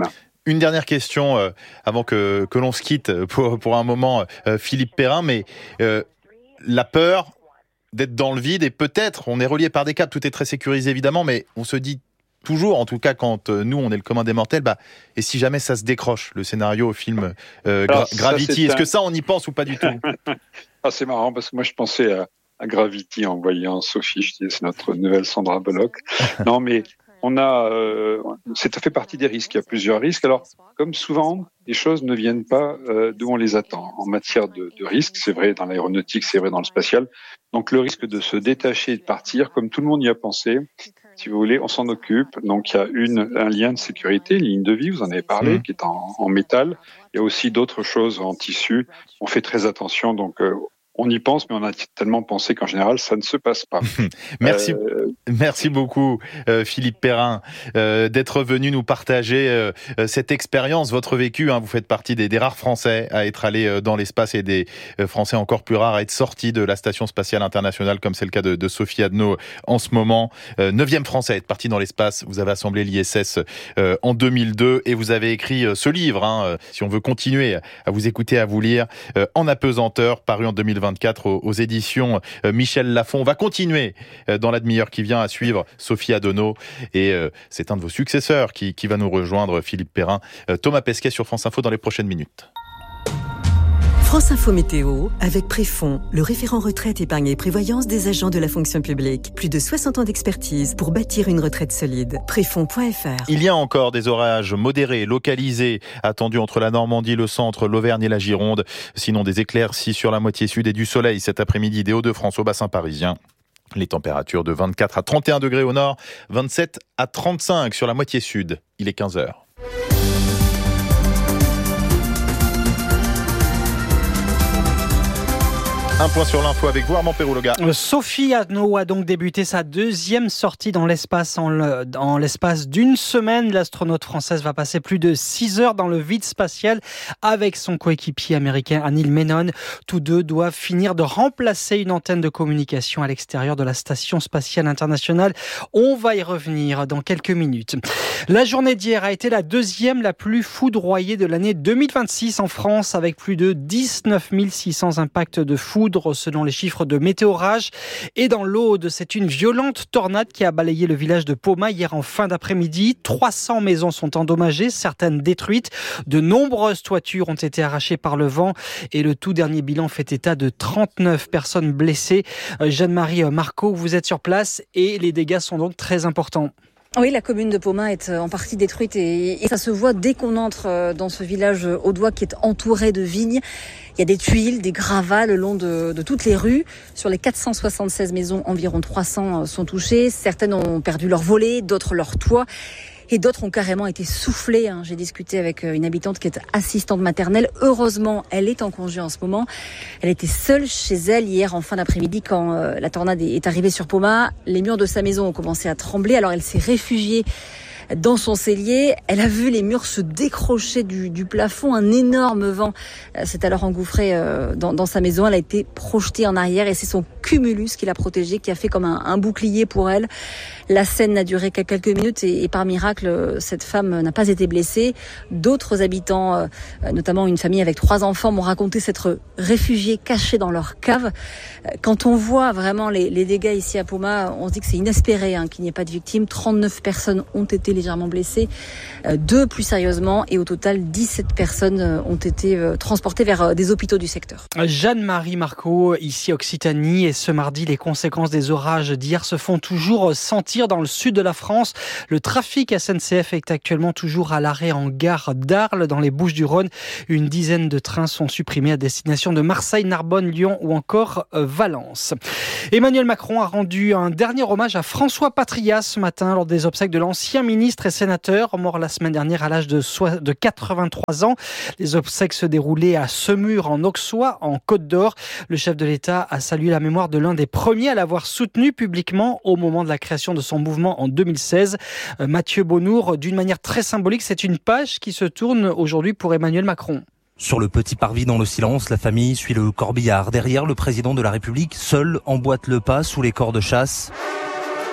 Une dernière question avant que l'on se quitte pour un moment, Philippe Perrin, mais la peur d'être dans le vide, et peut-être, on est relié par des câbles, tout est très sécurisé évidemment, mais on se dit toujours, en tout cas quand nous on est le commun des mortels, et si jamais ça se décroche, le scénario au film Gravity, est-ce que ça on y pense ou pas du tout? C'est marrant parce que moi je pensais à Gravity en voyant Sophie, je disais c'est notre nouvelle Sandra Bullock. Non mais ça fait partie des risques, il y a plusieurs risques. Alors comme souvent, les choses ne viennent pas d'où on les attend. En matière de risques, c'est vrai dans l'aéronautique, c'est vrai dans le spatial. Donc le risque de se détacher et de partir, comme tout le monde y a pensé, si vous voulez, on s'en occupe. Donc il y a un lien de sécurité, une ligne de vie, vous en avez parlé, qui est en métal. Il y a aussi d'autres choses en tissu. On fait très attention, donc on y pense, mais on a tellement pensé qu'en général, ça ne se passe pas. Merci beaucoup, Philippe Perrin, d'être venu nous partager cette expérience, votre vécu. Vous faites partie des rares Français à être allés dans l'espace et des Français encore plus rares à être sortis de la Station Spatiale Internationale, comme c'est le cas de Sophie Adno en ce moment. 9e Français à être parti dans l'espace. Vous avez assemblé l'ISS en 2002 et vous avez écrit ce livre, si on veut continuer à vous écouter, à vous lire, En apesanteur, paru en 2024 aux éditions Michel Lafon. On va continuer dans la demi-heure qui vient à suivre Sophie Adno et c'est un de vos successeurs qui va nous rejoindre, Philippe Perrin. Thomas Pesquet sur France Info dans les prochaines minutes. France Info Météo, avec Préfond, le référent retraite, épargne et prévoyance des agents de la fonction publique. Plus de 60 ans d'expertise pour bâtir une retraite solide. Préfond.fr. Il y a encore des orages modérés, localisés, attendus entre la Normandie, le centre, l'Auvergne et la Gironde. Sinon des éclaircies sur la moitié sud et du soleil cet après-midi des Hauts-de-France au bassin parisien. Les températures de 24 à 31 degrés au nord, 27 à 35 sur la moitié sud. Il est 15h. Un point sur l'info avec vous, Armand Perroulogha. Sophie Adno a donc débuté sa deuxième sortie dans l'espace en l'espace d'une semaine. L'astronaute française va passer plus de 6 heures dans le vide spatial avec son coéquipier américain Neil Menon. Tous deux doivent finir de remplacer une antenne de communication à l'extérieur de la Station Spatiale Internationale. On va y revenir dans quelques minutes. La journée d'hier a été la deuxième la plus foudroyée de l'année 2026 en France, avec plus de 19 600 impacts de foudre selon les chiffres de Météorage. Et dans l'Aude, c'est une violente tornade qui a balayé le village de Poma hier en fin d'après-midi. 300 maisons sont endommagées, certaines détruites. De nombreuses toitures ont été arrachées par le vent et le tout dernier bilan fait état de 39 personnes blessées. Jeanne-Marie Marco, vous êtes sur place et les dégâts sont donc très importants. Oui, la commune de Poma est en partie détruite et ça se voit dès qu'on entre dans ce village audois qui est entouré de vignes. Il y a des tuiles, des gravats le long de toutes les rues. Sur les 476 maisons, environ 300 sont touchées. Certaines ont perdu leur volet, d'autres leur toit. Et d'autres ont carrément été soufflées. J'ai discuté avec une habitante qui est assistante maternelle. Heureusement, elle est en congé en ce moment. Elle était seule chez elle hier en fin d'après-midi quand la tornade est arrivée sur Poma. Les murs de sa maison ont commencé à trembler. Alors elle s'est réfugiée dans son cellier. Elle a vu les murs se décrocher du plafond. Un énorme vent s'est alors engouffré dans sa maison. Elle a été projetée en arrière et c'est son cumulus qui l'a protégée, qui a fait comme un bouclier pour elle. La scène n'a duré qu'à quelques minutes et par miracle, cette femme n'a pas été blessée. D'autres habitants, notamment une famille avec 3 enfants, m'ont raconté s'être réfugiés cachés dans leur cave. Quand on voit vraiment les dégâts ici à Poma, on se dit que c'est inespéré qu'il n'y ait pas de victimes. 39 personnes ont été légèrement blessées, 2 plus sérieusement et au total 17 personnes ont été transportées vers des hôpitaux du secteur. Jeanne-Marie Marco, ici Occitanie, et ce mardi, les conséquences des orages d'hier se font toujours sentir dans le sud de la France. Le trafic SNCF est actuellement toujours à l'arrêt en gare d'Arles, dans les Bouches-du-Rhône. Une dizaine de trains sont supprimés à destination de Marseille, Narbonne, Lyon ou encore Valence. Emmanuel Macron a rendu un dernier hommage à François Patriat ce matin lors des obsèques de l'ancien ministre et sénateur, mort la semaine dernière à l'âge de 83 ans. Les obsèques se déroulaient à Semur, en Auxois, en Côte d'Or. Le chef de l'État a salué la mémoire de l'un des premiers à l'avoir soutenu publiquement au moment de la création de son mouvement en 2016. Mathieu Bonnour, d'une manière très symbolique, c'est une page qui se tourne aujourd'hui pour Emmanuel Macron. Sur le petit parvis dans le silence, la famille suit le corbillard. Derrière, le président de la République, seul, emboîte le pas sous les corps de chasse.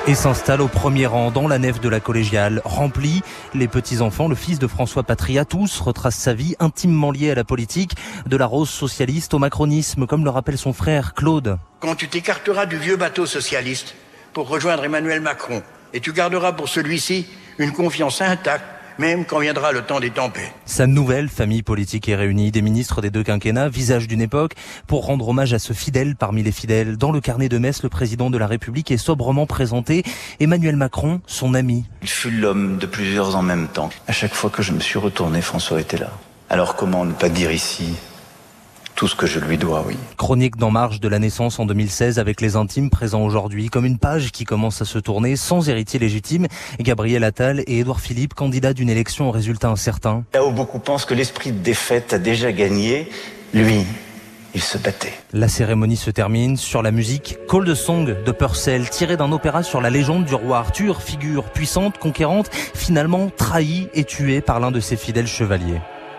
et s'installe au premier rang dans la nef de la collégiale remplie. Les petits-enfants, le fils de François Patria, tous retracent sa vie intimement liée à la politique, de la rose socialiste au macronisme, comme le rappelle son frère Claude. Quand tu t'écarteras du vieux bateau socialiste pour rejoindre Emmanuel Macron, et tu garderas pour celui-ci une confiance intacte, même quand viendra le temps des tempêtes. Sa nouvelle famille politique est réunie, des ministres des deux quinquennats, visage d'une époque, pour rendre hommage à ce fidèle parmi les fidèles. Dans le carnet de Metz, le président de la République est sobrement présenté. Emmanuel Macron, son ami. Il fut l'homme de plusieurs en même temps. À chaque fois que je me suis retourné, François était là. Alors comment ne pas dire ici tout ce que je lui dois, oui. Chronique d'En Marche de la naissance en 2016 avec les intimes présents aujourd'hui, comme une page qui commence à se tourner sans héritier légitime. Gabriel Attal et Édouard Philippe, candidats d'une élection au résultat incertain. Là où beaucoup pensent que l'esprit de défaite a déjà gagné, lui, il se battait. La cérémonie se termine sur la musique Call the Song de Purcell, tiré d'un opéra sur la légende du roi Arthur, figure puissante, conquérante, finalement trahie et tuée par l'un de ses fidèles chevaliers.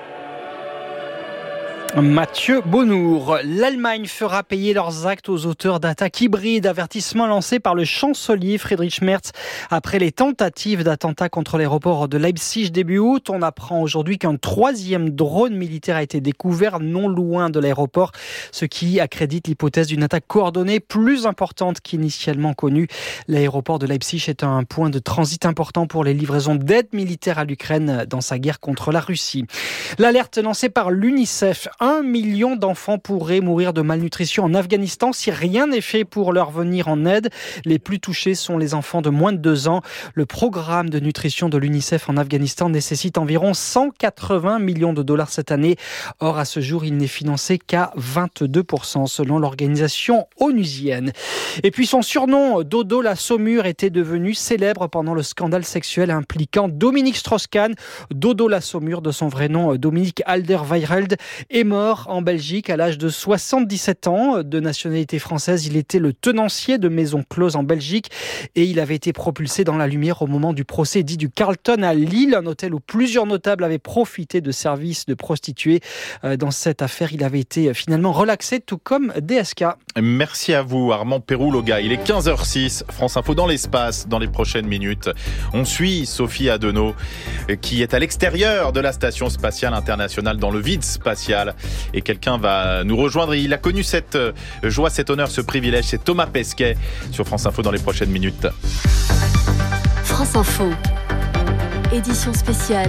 Mathieu Bonnour. L'Allemagne fera payer leurs actes aux auteurs d'attaques hybrides. Avertissement lancé par le chancelier Friedrich Merz après les tentatives d'attentat contre l'aéroport de Leipzig début août. On apprend aujourd'hui qu'un troisième drone militaire a été découvert non loin de l'aéroport, ce qui accrédite l'hypothèse d'une attaque coordonnée plus importante qu'initialement connue. L'aéroport de Leipzig est un point de transit important pour les livraisons d'aide militaire à l'Ukraine dans sa guerre contre la Russie. L'alerte lancée par l'UNICEF: 1 million d'enfants pourraient mourir de malnutrition en Afghanistan si rien n'est fait pour leur venir en aide. Les plus touchés sont les enfants de moins de 2 ans. Le programme de nutrition de l'UNICEF en Afghanistan nécessite environ 180 millions de dollars cette année. Or, à ce jour, il n'est financé qu'à 22% selon l'organisation onusienne. Et puis son surnom, Dodo la Saumure, était devenu célèbre pendant le scandale sexuel impliquant Dominique Strauss-Kahn. Dodo la Saumure, de son vrai nom Dominique Alder-Weireld, est mort en Belgique à l'âge de 77 ans. De nationalité française, il était le tenancier de Maison Close en Belgique et il avait été propulsé dans la lumière au moment du procès dit du Carlton à Lille, un hôtel où plusieurs notables avaient profité de services de prostituées. Dans cette affaire, il avait été finalement relaxé, tout comme DSK. Merci à vous Armand Péroux-Loga. Il est 15h06, France Info dans l'espace dans les prochaines minutes. On suit Sophie Adenau qui est à l'extérieur de la Station Spatiale Internationale dans le vide spatial. Et quelqu'un va nous rejoindre. Il a connu cette joie, cet honneur, ce privilège. C'est Thomas Pesquet sur France Info dans les prochaines minutes. France Info, édition spéciale,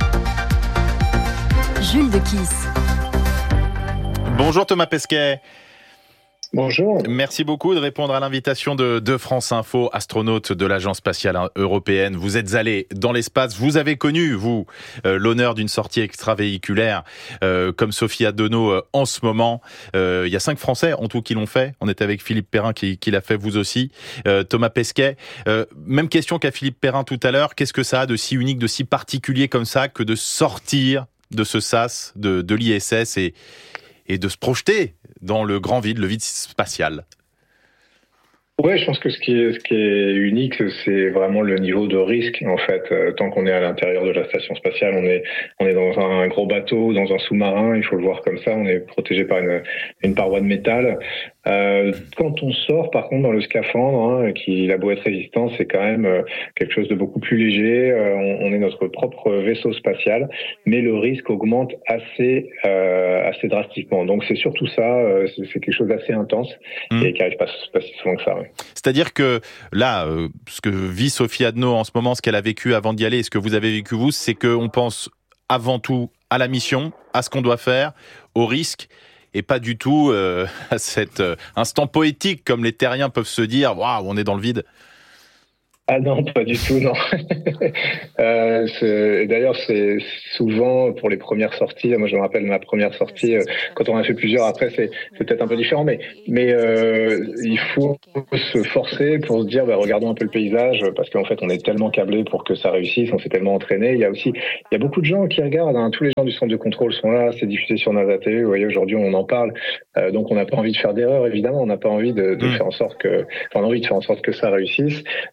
Jules de Kiss. Bonjour Thomas Pesquet. Bonjour. Merci beaucoup de répondre à l'invitation de France Info, astronaute de l'Agence spatiale européenne. Vous êtes allé dans l'espace, vous avez connu, vous, l'honneur d'une sortie extravéhiculaire comme Sophie Adenau en ce moment. Il y a 5 Français en tout qui l'ont fait. On était avec Philippe Perrin qui l'a fait, vous aussi. Thomas Pesquet, même question qu'à Philippe Perrin tout à l'heure. Qu'est-ce que ça a de si unique, de si particulier comme ça que de sortir de ce sas, de l'ISS et de se projeter dans le grand vide, le vide spatial? Ouais, je pense que ce qui est unique, c'est vraiment le niveau de risque. En fait, tant qu'on est à l'intérieur de la station spatiale, on est dans un gros bateau, dans un sous-marin. Il faut le voir comme ça. On est protégé par une paroi de métal. Quand on sort, par contre, dans le scaphandre, qui a beau être résistant, c'est quand même quelque chose de beaucoup plus léger. On est notre propre vaisseau spatial, mais le risque augmente assez drastiquement. Donc c'est surtout ça. C'est quelque chose d'assez intense et qui n'arrive pas si souvent que ça. Ouais. C'est-à-dire que là, ce que vit Sophie Adenau en ce moment, ce qu'elle a vécu avant d'y aller, et ce que vous avez vécu vous, c'est qu'on pense avant tout à la mission, à ce qu'on doit faire, au risque, et pas du tout à cet instant poétique comme les terriens peuvent se dire « Waouh, on est dans le vide ». Ah non, pas du tout, non. D'ailleurs, c'est souvent pour les premières sorties. Moi, je me rappelle ma première sortie. Quand on a fait plusieurs, après, c'est peut-être un peu différent, mais il faut se forcer pour se dire, regardons un peu le paysage, parce qu'en fait, on est tellement câblé pour que ça réussisse. On s'est tellement entraîné. Il y a beaucoup de gens qui regardent. Tous les gens du centre de contrôle sont là. C'est diffusé sur NASA TV. Vous voyez, aujourd'hui, on en parle. Donc, on n'a pas envie de faire d'erreur. Évidemment, on n'a pas envie de faire en sorte que, on a envie de faire en sorte que ça réussisse.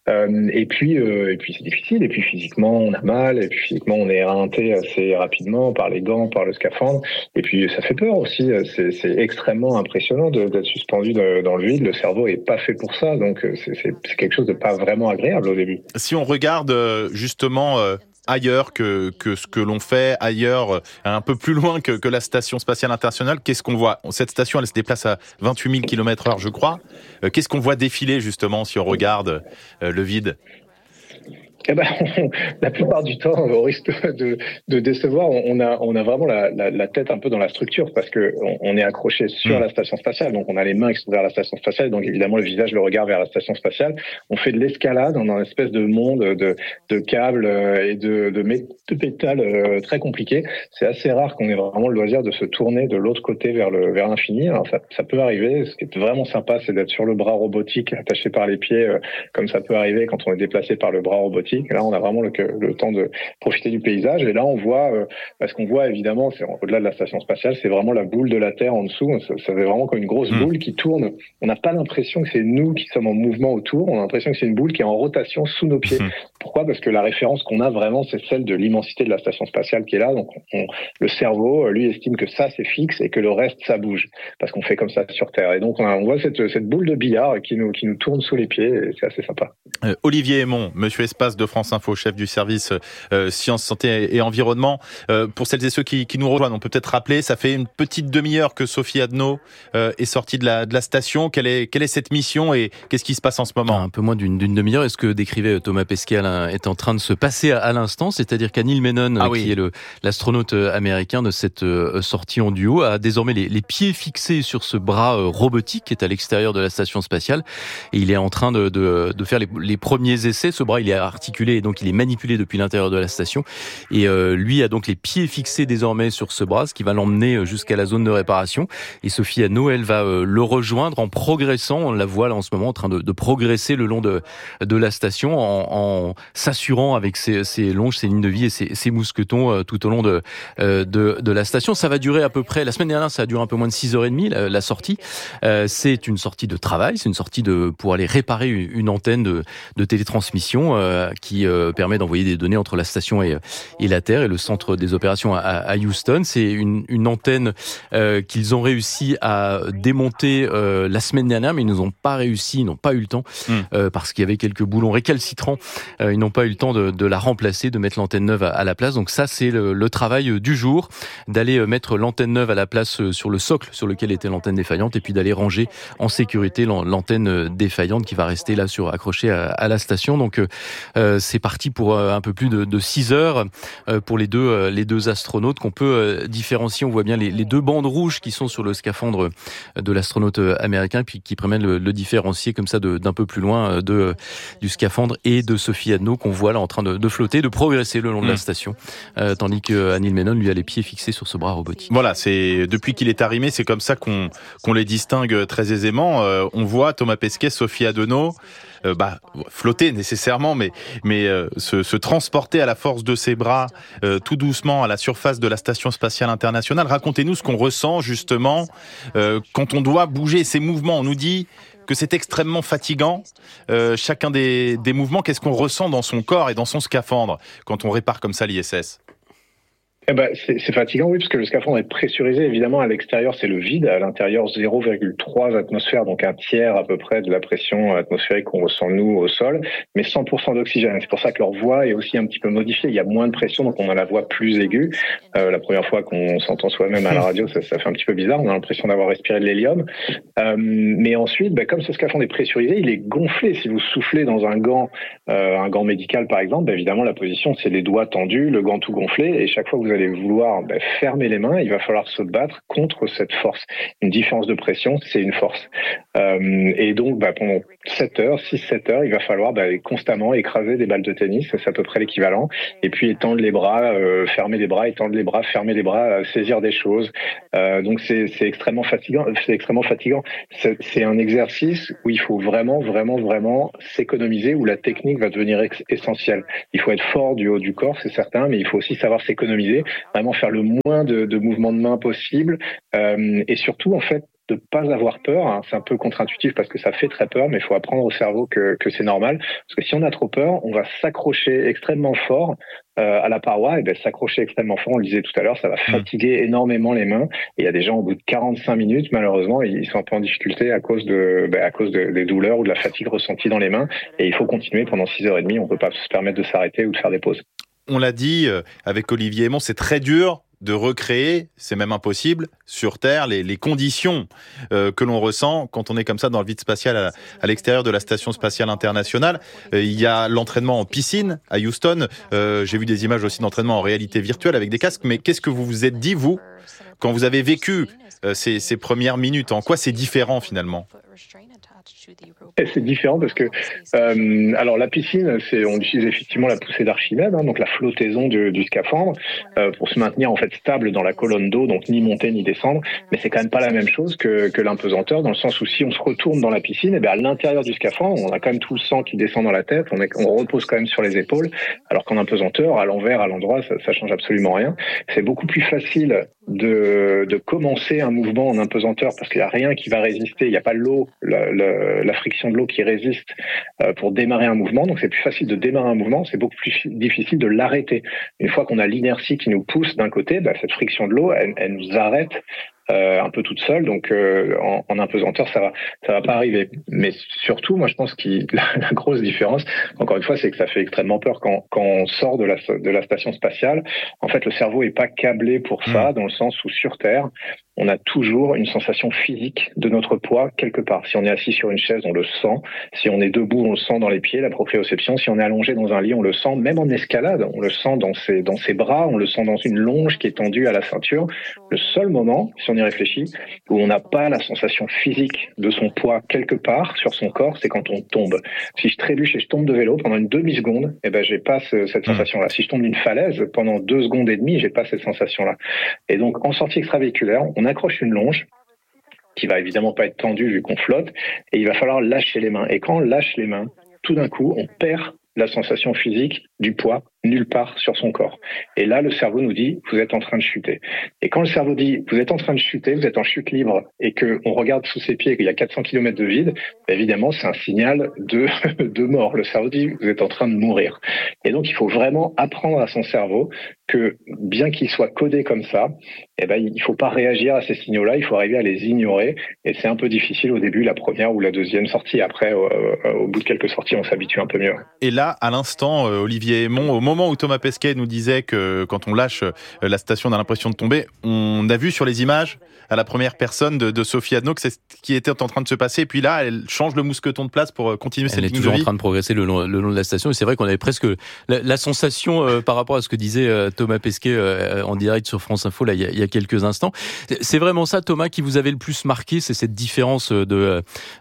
Et puis c'est difficile. Et puis physiquement, on a mal. Et puis physiquement, on est éreinté assez rapidement par les gants, par le scaphandre. Et puis ça fait peur aussi. C'est extrêmement impressionnant d'être suspendu dans le vide. Le cerveau est pas fait pour ça. Donc c'est quelque chose de pas vraiment agréable au début. Si on regarde justement ailleurs que ce que l'on fait, ailleurs, un peu plus loin que la Station Spatiale Internationale, qu'est-ce qu'on voit ? Cette station, elle se déplace à 28 000 km/h, je crois. Qu'est-ce qu'on voit défiler, justement, si on regarde le vide ? Eh ben, la plupart du temps, au risque de décevoir, on a vraiment la tête un peu dans la structure parce que on est accroché sur la station spatiale, donc on a les mains qui sont vers la station spatiale, donc évidemment le visage, le regard vers la station spatiale. On fait de l'escalade dans une espèce de monde de câbles et de pétales très compliqué. C'est assez rare qu'on ait vraiment le loisir de se tourner de l'autre côté vers l'infini. Alors ça peut arriver. Ce qui est vraiment sympa, c'est d'être sur le bras robotique attaché par les pieds, comme ça peut arriver quand on est déplacé par le bras robotique. Là, on a vraiment le temps de profiter du paysage. Et là, on voit, parce qu'on voit évidemment, c'est au-delà de la station spatiale, c'est vraiment la boule de la Terre en dessous. Ça fait vraiment comme une grosse boule qui tourne. On n'a pas l'impression que c'est nous qui sommes en mouvement autour. On a l'impression que c'est une boule qui est en rotation sous nos pieds. Pourquoi ? Parce que la référence qu'on a vraiment, c'est celle de l'immensité de la station spatiale qui est là. Donc, le cerveau, lui, estime que ça, c'est fixe et que le reste, ça bouge. Parce qu'on fait comme ça sur Terre. Et donc, on voit cette boule de billard qui nous tourne sous les pieds. Et c'est assez sympa. Olivier Aymon, Monsieur Espace de France Info, chef du service Sciences, Santé et Environnement. Pour celles et ceux qui nous rejoignent, on peut peut-être rappeler, ça fait une petite demi-heure que Sophie Adno est sortie de la station. Quelle est cette mission et qu'est-ce qui se passe en ce moment ? Un peu moins d'une demi-heure. Est-ce que décrivait Thomas Pesquet est en train de se passer à l'instant ? C'est-à-dire qu'Neil Menon, qui est l'astronaute américain de cette sortie en duo, a désormais les pieds fixés sur ce bras robotique qui est à l'extérieur de la station spatiale et il est en train de faire les premiers essais. Ce bras, il est articulé et donc il est manipulé depuis l'intérieur de la station. Et lui a donc les pieds fixés désormais sur ce bras, ce qui va l'emmener jusqu'à la zone de réparation. Et Sophie Adno, elle va le rejoindre en progressant. On la voit là en ce moment en train de progresser le long de la station en s'assurant avec ses longes, ses lignes de vie et ses mousquetons tout au long de la station. Ça va durer à peu près, la semaine dernière, ça a duré un peu moins de 6h30 la sortie. C'est une sortie de travail, c'est une sortie pour aller réparer une antenne de télétransmission qui permet d'envoyer des données entre la station et la Terre et le centre des opérations à Houston. C'est une antenne qu'ils ont réussi à démonter la semaine dernière, mais ils n'ont pas eu le temps parce qu'il y avait quelques boulons récalcitrants. Ils n'ont pas eu le temps de la remplacer, de mettre l'antenne neuve à la place. Donc ça, c'est le travail du jour, d'aller mettre l'antenne neuve à la place sur le socle sur lequel était l'antenne défaillante et puis d'aller ranger en sécurité l'antenne défaillante qui va rester là accrochée à la station. Donc c'est parti pour un peu plus de 6 heures pour les deux astronautes qu'on peut différencier. On voit bien les deux bandes rouges qui sont sur le scaphandre de l'astronaute américain puis qui permettent de le différencier comme ça d'un peu plus loin du scaphandre et de Sophie Adno qu'on voit là en train de flotter, de progresser le long de la station, tandis que Neil Menon lui a les pieds fixés sur ce bras robotique. Voilà, c'est depuis qu'il est arrimé, c'est comme ça qu'on les distingue très aisément. On voit Thomas Pesquet, Sophie Adno flotter nécessairement, mais se transporter à la force de ses bras tout doucement à la surface de la Station Spatiale Internationale. Racontez-nous ce qu'on ressent justement quand on doit bouger ces mouvements. On nous dit que c'est extrêmement fatigant, chacun des mouvements. Qu'est-ce qu'on ressent dans son corps et dans son scaphandre quand on répare comme ça l'ISS ? C'est fatigant, oui, parce que le scaphandre est pressurisé. Évidemment, à l'extérieur, c'est le vide. À l'intérieur, 0,3 atmosphères, donc un tiers à peu près de la pression atmosphérique qu'on ressent, nous, au sol, mais 100% d'oxygène. C'est pour ça que leur voix est aussi un petit peu modifiée. Il y a moins de pression, donc on a la voix plus aiguë. La première fois qu'on s'entend soi-même à la radio, ça fait un petit peu bizarre. On a l'impression d'avoir respiré de l'hélium. Mais ensuite, comme ce scaphandre est pressurisé, il est gonflé. Si vous soufflez dans un gant médical, par exemple, évidemment, la position, c'est les doigts tendus, le gant tout gonflé, et chaque fois que vous allez vouloir fermer les mains, il va falloir se battre contre cette force. Une différence de pression, c'est une force. Et donc, pendant 6-7 heures, il va falloir constamment écraser des balles de tennis, c'est à peu près l'équivalent, et puis étendre les bras, fermer les bras, étendre les bras, fermer les bras, saisir des choses. Donc c'est extrêmement fatigant. C'est un exercice où il faut vraiment s'économiser, où la technique va devenir essentielle. Il faut être fort du haut du corps, c'est certain, mais il faut aussi savoir s'économiser, vraiment faire le moins de mouvements de main possible, et surtout, en fait, de pas avoir peur. Hein. C'est un peu contre-intuitif parce que ça fait très peur, mais il faut apprendre au cerveau que c'est normal. Parce que si on a trop peur, on va s'accrocher extrêmement fort à la paroi. Et ben s'accrocher extrêmement fort, on le disait tout à l'heure, ça va fatiguer énormément les mains. Et il y a des gens au bout de 45 minutes, malheureusement, ils sont un peu en difficulté à cause des douleurs ou de la fatigue ressentie dans les mains. Et il faut continuer pendant 6h30. On peut pas se permettre de s'arrêter ou de faire des pauses. On l'a dit avec Olivier Aymon, c'est très dur de recréer, c'est même impossible, sur Terre, les conditions que l'on ressent quand on est comme ça dans le vide spatial à l'extérieur de la Station spatiale internationale. Il y a l'entraînement en piscine à Houston. J'ai vu des images aussi d'entraînement en réalité virtuelle avec des casques. Mais qu'est-ce que vous vous êtes dit, vous, quand vous avez vécu ces premières minutes? En quoi c'est différent finalement? C'est différent parce que alors la piscine, on utilise effectivement la poussée d'Archimède, hein, donc la flottaison du scaphandre pour se maintenir en fait stable dans la colonne d'eau, donc ni monter ni descendre. Mais c'est quand même pas la même chose que l'impesanteur, dans le sens où si on se retourne dans la piscine, et bien à l'intérieur du scaphandre, on a quand même tout le sang qui descend dans la tête, on repose quand même sur les épaules, alors qu'en impesanteur, à l'envers, à l'endroit, ça change absolument rien. C'est beaucoup plus facile de commencer un mouvement en impesanteur parce qu'il y a rien qui va résister, il n'y a pas l'eau, la friction de l'eau qui résiste pour démarrer un mouvement, donc c'est plus facile de démarrer un mouvement, c'est beaucoup plus difficile de l'arrêter. Une fois qu'on a l'inertie qui nous pousse d'un côté, cette friction de l'eau, elle nous arrête un peu toute seule, donc en impesanteur ça va pas arriver. Mais surtout, moi je pense que la grosse différence, encore une fois, c'est que ça fait extrêmement peur quand on sort de la station spatiale. En fait, le cerveau est pas câblé pour ça, dans le sens où sur Terre, on a toujours une sensation physique de notre poids quelque part. Si on est assis sur une chaise, on le sent. Si on est debout, on le sent dans les pieds, la proprioception. Si on est allongé dans un lit, on le sent. Même en escalade, on le sent dans ses bras, on le sent dans une longe qui est tendue à la ceinture. Le seul moment, si on y réfléchit, où on n'a pas la sensation physique de son poids quelque part sur son corps, c'est quand on tombe. Si je trébuche et je tombe de vélo pendant une demi-seconde, j'ai pas cette sensation-là. Si je tombe d'une falaise pendant 2 secondes et demie, j'ai pas cette sensation-là. Et donc, en sortie extravéhiculaire, on accroche une longe qui va évidemment pas être tendue vu qu'on flotte, et il va falloir lâcher les mains. Et quand on lâche les mains, tout d'un coup, on perd la sensation physique du poids nulle part sur son corps. Et là, le cerveau nous dit, vous êtes en train de chuter. Et quand le cerveau dit, vous êtes en train de chuter, vous êtes en chute libre, et qu'on regarde sous ses pieds et qu'il y a 400 km de vide, évidemment, c'est un signal de mort. Le cerveau dit, vous êtes en train de mourir. Et donc, il faut vraiment apprendre à son cerveau que, bien qu'il soit codé comme ça, il faut pas réagir à ces signaux-là, il faut arriver à les ignorer. Et c'est un peu difficile au début, la première ou la deuxième sortie. Après, au bout de quelques sorties, on s'habitue un peu mieux. Et là, à l'instant, Olivier Aymon, au moment où Thomas Pesquet nous disait que quand on lâche la station, on a l'impression de tomber, on a vu sur les images à la première personne de Sophie Adno que c'est ce qui était en train de se passer. Et puis là, elle change le mousqueton de place pour continuer cette ligne de vie. Elle est toujours en train de progresser le long de la station. Et c'est vrai qu'on avait presque la sensation par rapport à ce que disait Thomas Pesquet en direct sur France Info là, il y a quelques instants. C'est vraiment ça, Thomas, qui vous avait le plus marqué, c'est cette différence de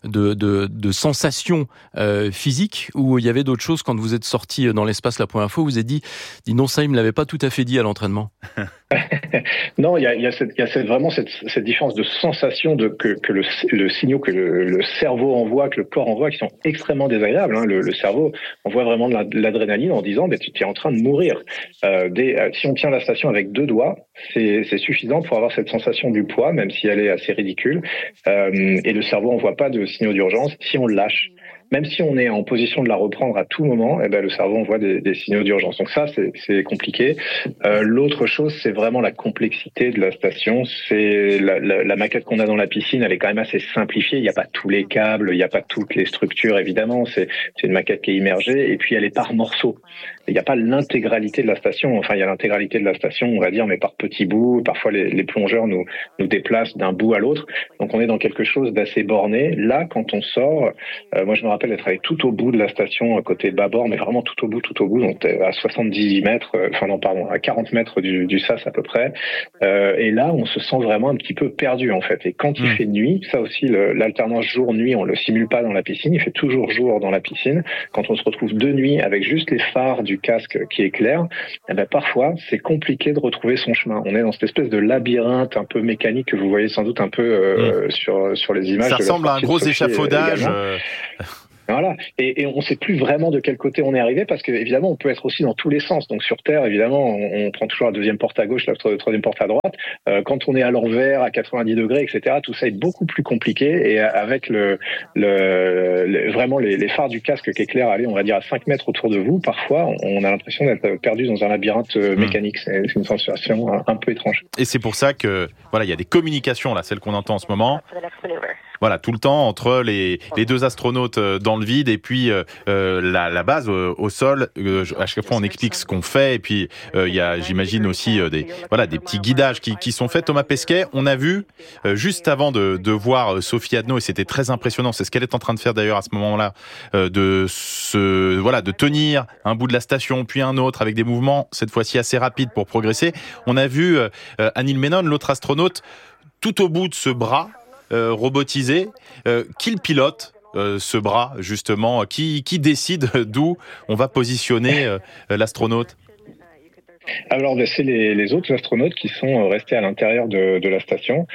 sensation physique, où il y avait d'autres choses quand vous êtes sorti dans l'espace la première fois, vous vous êtes dit non, ça il me l'avait pas tout à fait dit à l'entraînement. Non, il y a vraiment cette différence de sensation que le signaux que le cerveau envoie, que le corps envoie, qui sont extrêmement désagréables. Hein. Le cerveau envoie vraiment de l'adrénaline en disant tu es en train de mourir. Si on tient la station avec 2 doigts, c'est suffisant pour avoir cette sensation du poids, même si elle est assez ridicule. Et le cerveau envoie pas de signaux d'urgence si on le lâche. Même si on est en position de la reprendre à tout moment, le cerveau envoie des signaux d'urgence. Donc ça, c'est compliqué. L'autre chose, c'est vraiment la complexité de la station. C'est la maquette qu'on a dans la piscine, elle est quand même assez simplifiée. Il n'y a pas tous les câbles, il n'y a pas toutes les structures, évidemment. C'est une maquette qui est immergée, et puis elle est par morceaux. Il n'y a pas l'intégralité de la station. Enfin, il y a l'intégralité de la station, on va dire, mais par petits bouts. Parfois, les plongeurs nous déplacent d'un bout à l'autre. Donc, on est dans quelque chose d'assez borné. Là, quand on sort, moi, je me rappelle d'être allé tout au bout de la station, côté bâbord, mais vraiment tout au bout. Donc, à 70 mètres, à 40 mètres du sas à peu près. Et là, on se sent vraiment un petit peu perdu, en fait. Et quand il fait nuit, ça aussi, l'alternance jour-nuit, on le simule pas dans la piscine. Il fait toujours jour dans la piscine. Quand on se retrouve de nuit avec juste les phares du casque qui éclaire, parfois, c'est compliqué de retrouver son chemin. On est dans cette espèce de labyrinthe un peu mécanique que vous voyez sans doute un peu sur les images. Ça ressemble à un gros échafaudage. Voilà. Et on ne sait plus vraiment de quel côté on est arrivé parce qu'évidemment, on peut être aussi dans tous les sens. Donc sur Terre, évidemment, on prend toujours la deuxième porte à gauche, la troisième porte à droite. Quand on est à l'envers, à 90 degrés, etc., tout ça est beaucoup plus compliqué. Et avec vraiment les phares du casque qui éclairent, allez, on va dire à 5 mètres autour de vous, parfois, on a l'impression d'être perdu dans un labyrinthe mécanique. C'est une sensation un peu étrange. Et c'est pour ça que, voilà, il y a des communications, là, celles qu'on entend en ce moment. Voilà, tout le temps entre les deux astronautes dans le vide et puis la base au sol. À chaque fois, on explique ce qu'on fait et puis il y a, j'imagine aussi des petits guidages qui sont faits. Thomas Pesquet, on a vu juste avant de voir Sophie Adno et c'était très impressionnant. C'est ce qu'elle est en train de faire d'ailleurs à ce moment-là, de tenir un bout de la station puis un autre avec des mouvements cette fois-ci assez rapides pour progresser. On a vu Anil Menon, l'autre astronaute, tout au bout de ce bras. Robotisé, qui le pilote ce bras justement, qui décide d'où on va positionner l'astronaute? Alors, c'est les autres astronautes qui sont restés à l'intérieur de la station,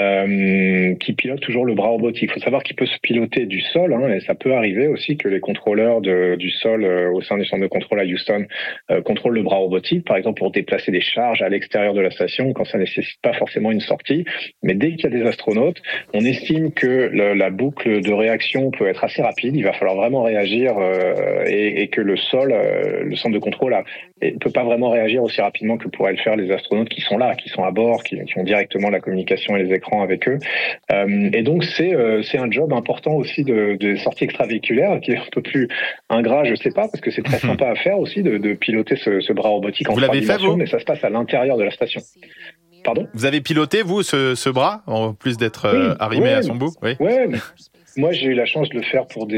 qui pilotent toujours le bras robotique. Il faut savoir qu'il peut se piloter du sol, et ça peut arriver aussi que les contrôleurs du sol au sein du centre de contrôle à Houston contrôlent le bras robotique, par exemple pour déplacer des charges à l'extérieur de la station quand ça nécessite pas forcément une sortie. Mais dès qu'il y a des astronautes, on estime que la boucle de réaction peut être assez rapide. Il va falloir vraiment réagir et que le sol, le centre de contrôle, ne peut pas vraiment réagir aussi rapidement que pourraient le faire les astronautes qui sont là, qui sont à bord, qui ont directement la communication et les écrans avec eux. Et donc c'est un job important aussi de sortie extravéhiculaire qui est un peu plus ingrat, je sais pas, parce que c'est très sympa à faire aussi de piloter ce bras robotique en 3 dimensions, mais ça se passe à l'intérieur de la station. Pardon ? Vous avez piloté, vous, ce bras, en plus d'être arrimé à son bout ? Oui. Moi, j'ai eu la chance de le faire pour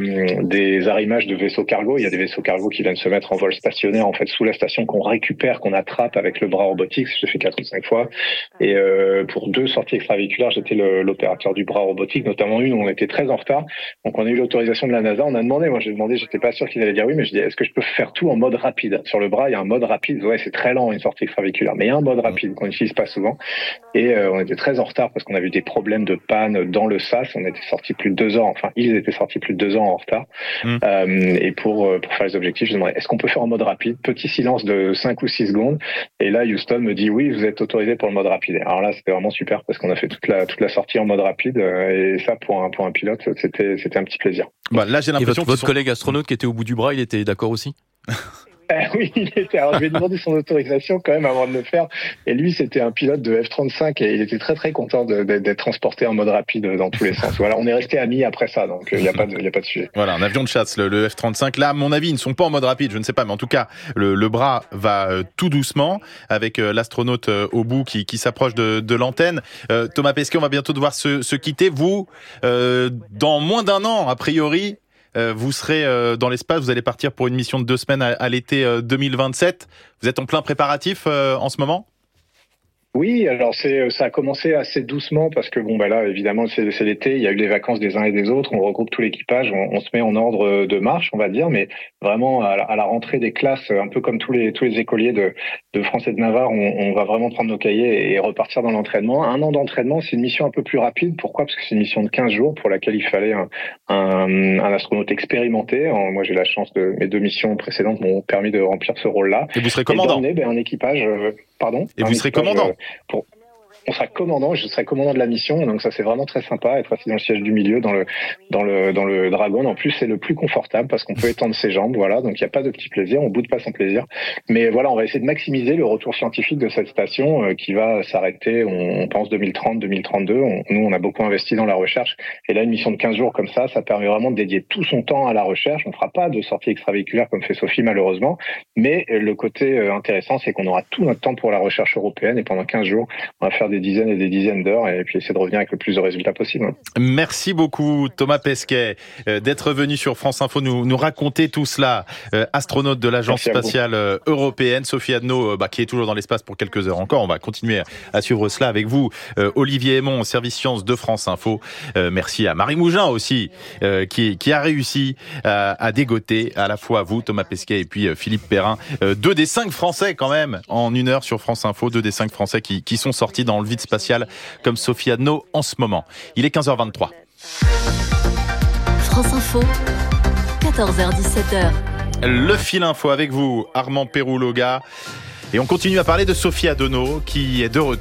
des arrimages de vaisseaux cargo. Il y a des vaisseaux cargo qui viennent se mettre en vol stationnaire, en fait, sous la station, qu'on récupère, qu'on attrape avec le bras robotique. Je l'ai fait 4 ou 5 fois. Et pour 2 sorties extravéhiculaires, j'étais l'opérateur du bras robotique, notamment une où on était très en retard. Donc, on a eu l'autorisation de la NASA. On a demandé, j'étais pas sûr qu'ils allaient dire oui, mais je dis, est-ce que je peux faire tout en mode rapide? Sur le bras, il y a un mode rapide. Ouais, c'est très lent, une sortie extravéhiculaire, mais il y a un mode rapide qu'on n'utilise pas souvent. Et on était très en retard parce qu'on avait eu des problèmes de panne dans le SAS. On était sortis plus de 2 ans, ils étaient sortis plus de 2 ans en retard. Et pour faire les objectifs, je demandais, est-ce qu'on peut faire en mode rapide? Petit silence de 5 ou 6 secondes. Et là, Houston me dit, oui, vous êtes autorisé pour le mode rapide. Alors là, c'était vraiment super parce qu'on a fait toute la sortie en mode rapide. Et ça, pour un pilote, c'était un petit plaisir. Là, j'ai l'impression que votre collègue astronaute qui était au bout du bras, il était d'accord aussi? Oui, il était. Alors, je lui ai demandé son autorisation quand même avant de le faire. Et lui, c'était un pilote de F-35 et il était très très content d'être transporté en mode rapide dans tous les sens. Voilà, on est resté amis après ça, donc il y a pas de sujet. Voilà, un avion de chasse, le F-35. Là, à mon avis, ils ne sont pas en mode rapide, je ne sais pas, mais en tout cas, le bras va tout doucement avec l'astronaute au bout qui s'approche de l'antenne. Thomas Pesquet, on va bientôt devoir se quitter. Vous, dans moins d'1 an, a priori. Vous serez dans l'espace, vous allez partir pour une mission de 2 semaines à l'été 2027. Vous êtes en plein préparatif en ce moment ? Oui, alors ça a commencé assez doucement parce que là évidemment c'est l'été, il y a eu les vacances des uns et des autres, on regroupe tout l'équipage, on se met en ordre de marche, on va dire, mais vraiment à la rentrée des classes, un peu comme tous les écoliers de France et de Navarre, on va vraiment prendre nos cahiers et repartir dans l'entraînement. 1 an d'entraînement, c'est une mission un peu plus rapide. Pourquoi ? Parce que c'est une mission de 15 jours pour laquelle il fallait un astronaute expérimenté. Moi j'ai la chance mes 2 missions précédentes m'ont permis de remplir ce rôle-là. Et vous serez commandant ? Un équipage, pardon. Et vous serez commandant ? On sera commandant, je serai commandant de la mission, donc ça c'est vraiment très sympa, être assis dans le siège du milieu, dans le Dragon. En plus c'est le plus confortable parce qu'on peut étendre ses jambes, voilà, donc il n'y a pas de petit plaisir, on boude pas son plaisir. Mais voilà, on va essayer de maximiser le retour scientifique de cette station qui va s'arrêter, on pense 2030, 2032. Nous on a beaucoup investi dans la recherche et là une mission de 15 jours comme ça permet vraiment de dédier tout son temps à la recherche. On fera pas de sortie extravéhiculaire comme fait Sophie malheureusement, mais le côté intéressant c'est qu'on aura tout notre temps pour la recherche européenne et pendant 15 jours on va faire des dizaines et des dizaines d'heures et puis essayer de revenir avec le plus de résultats possible. Merci beaucoup Thomas Pesquet d'être venu sur France Info nous raconter tout cela. Astronaute de l'Agence spatiale européenne, Sophie Adno qui est toujours dans l'espace pour quelques heures encore. On va continuer à suivre cela avec vous. Olivier Aymon, service sciences de France Info. Merci à Marie Mougin aussi qui a réussi à dégoter à la fois vous, Thomas Pesquet et puis Philippe Perrin. 2 des 5 Français quand même en 1 heure sur France Info. 2 des 5 Français qui sont sortis dans le vide spatial comme Sophie Adno en ce moment. Il est 15h23. France Info, 14h-17h. Le fil info avec vous, Armand Péroux-Loga. Et on continue à parler de Sophie Adenau qui est de retour.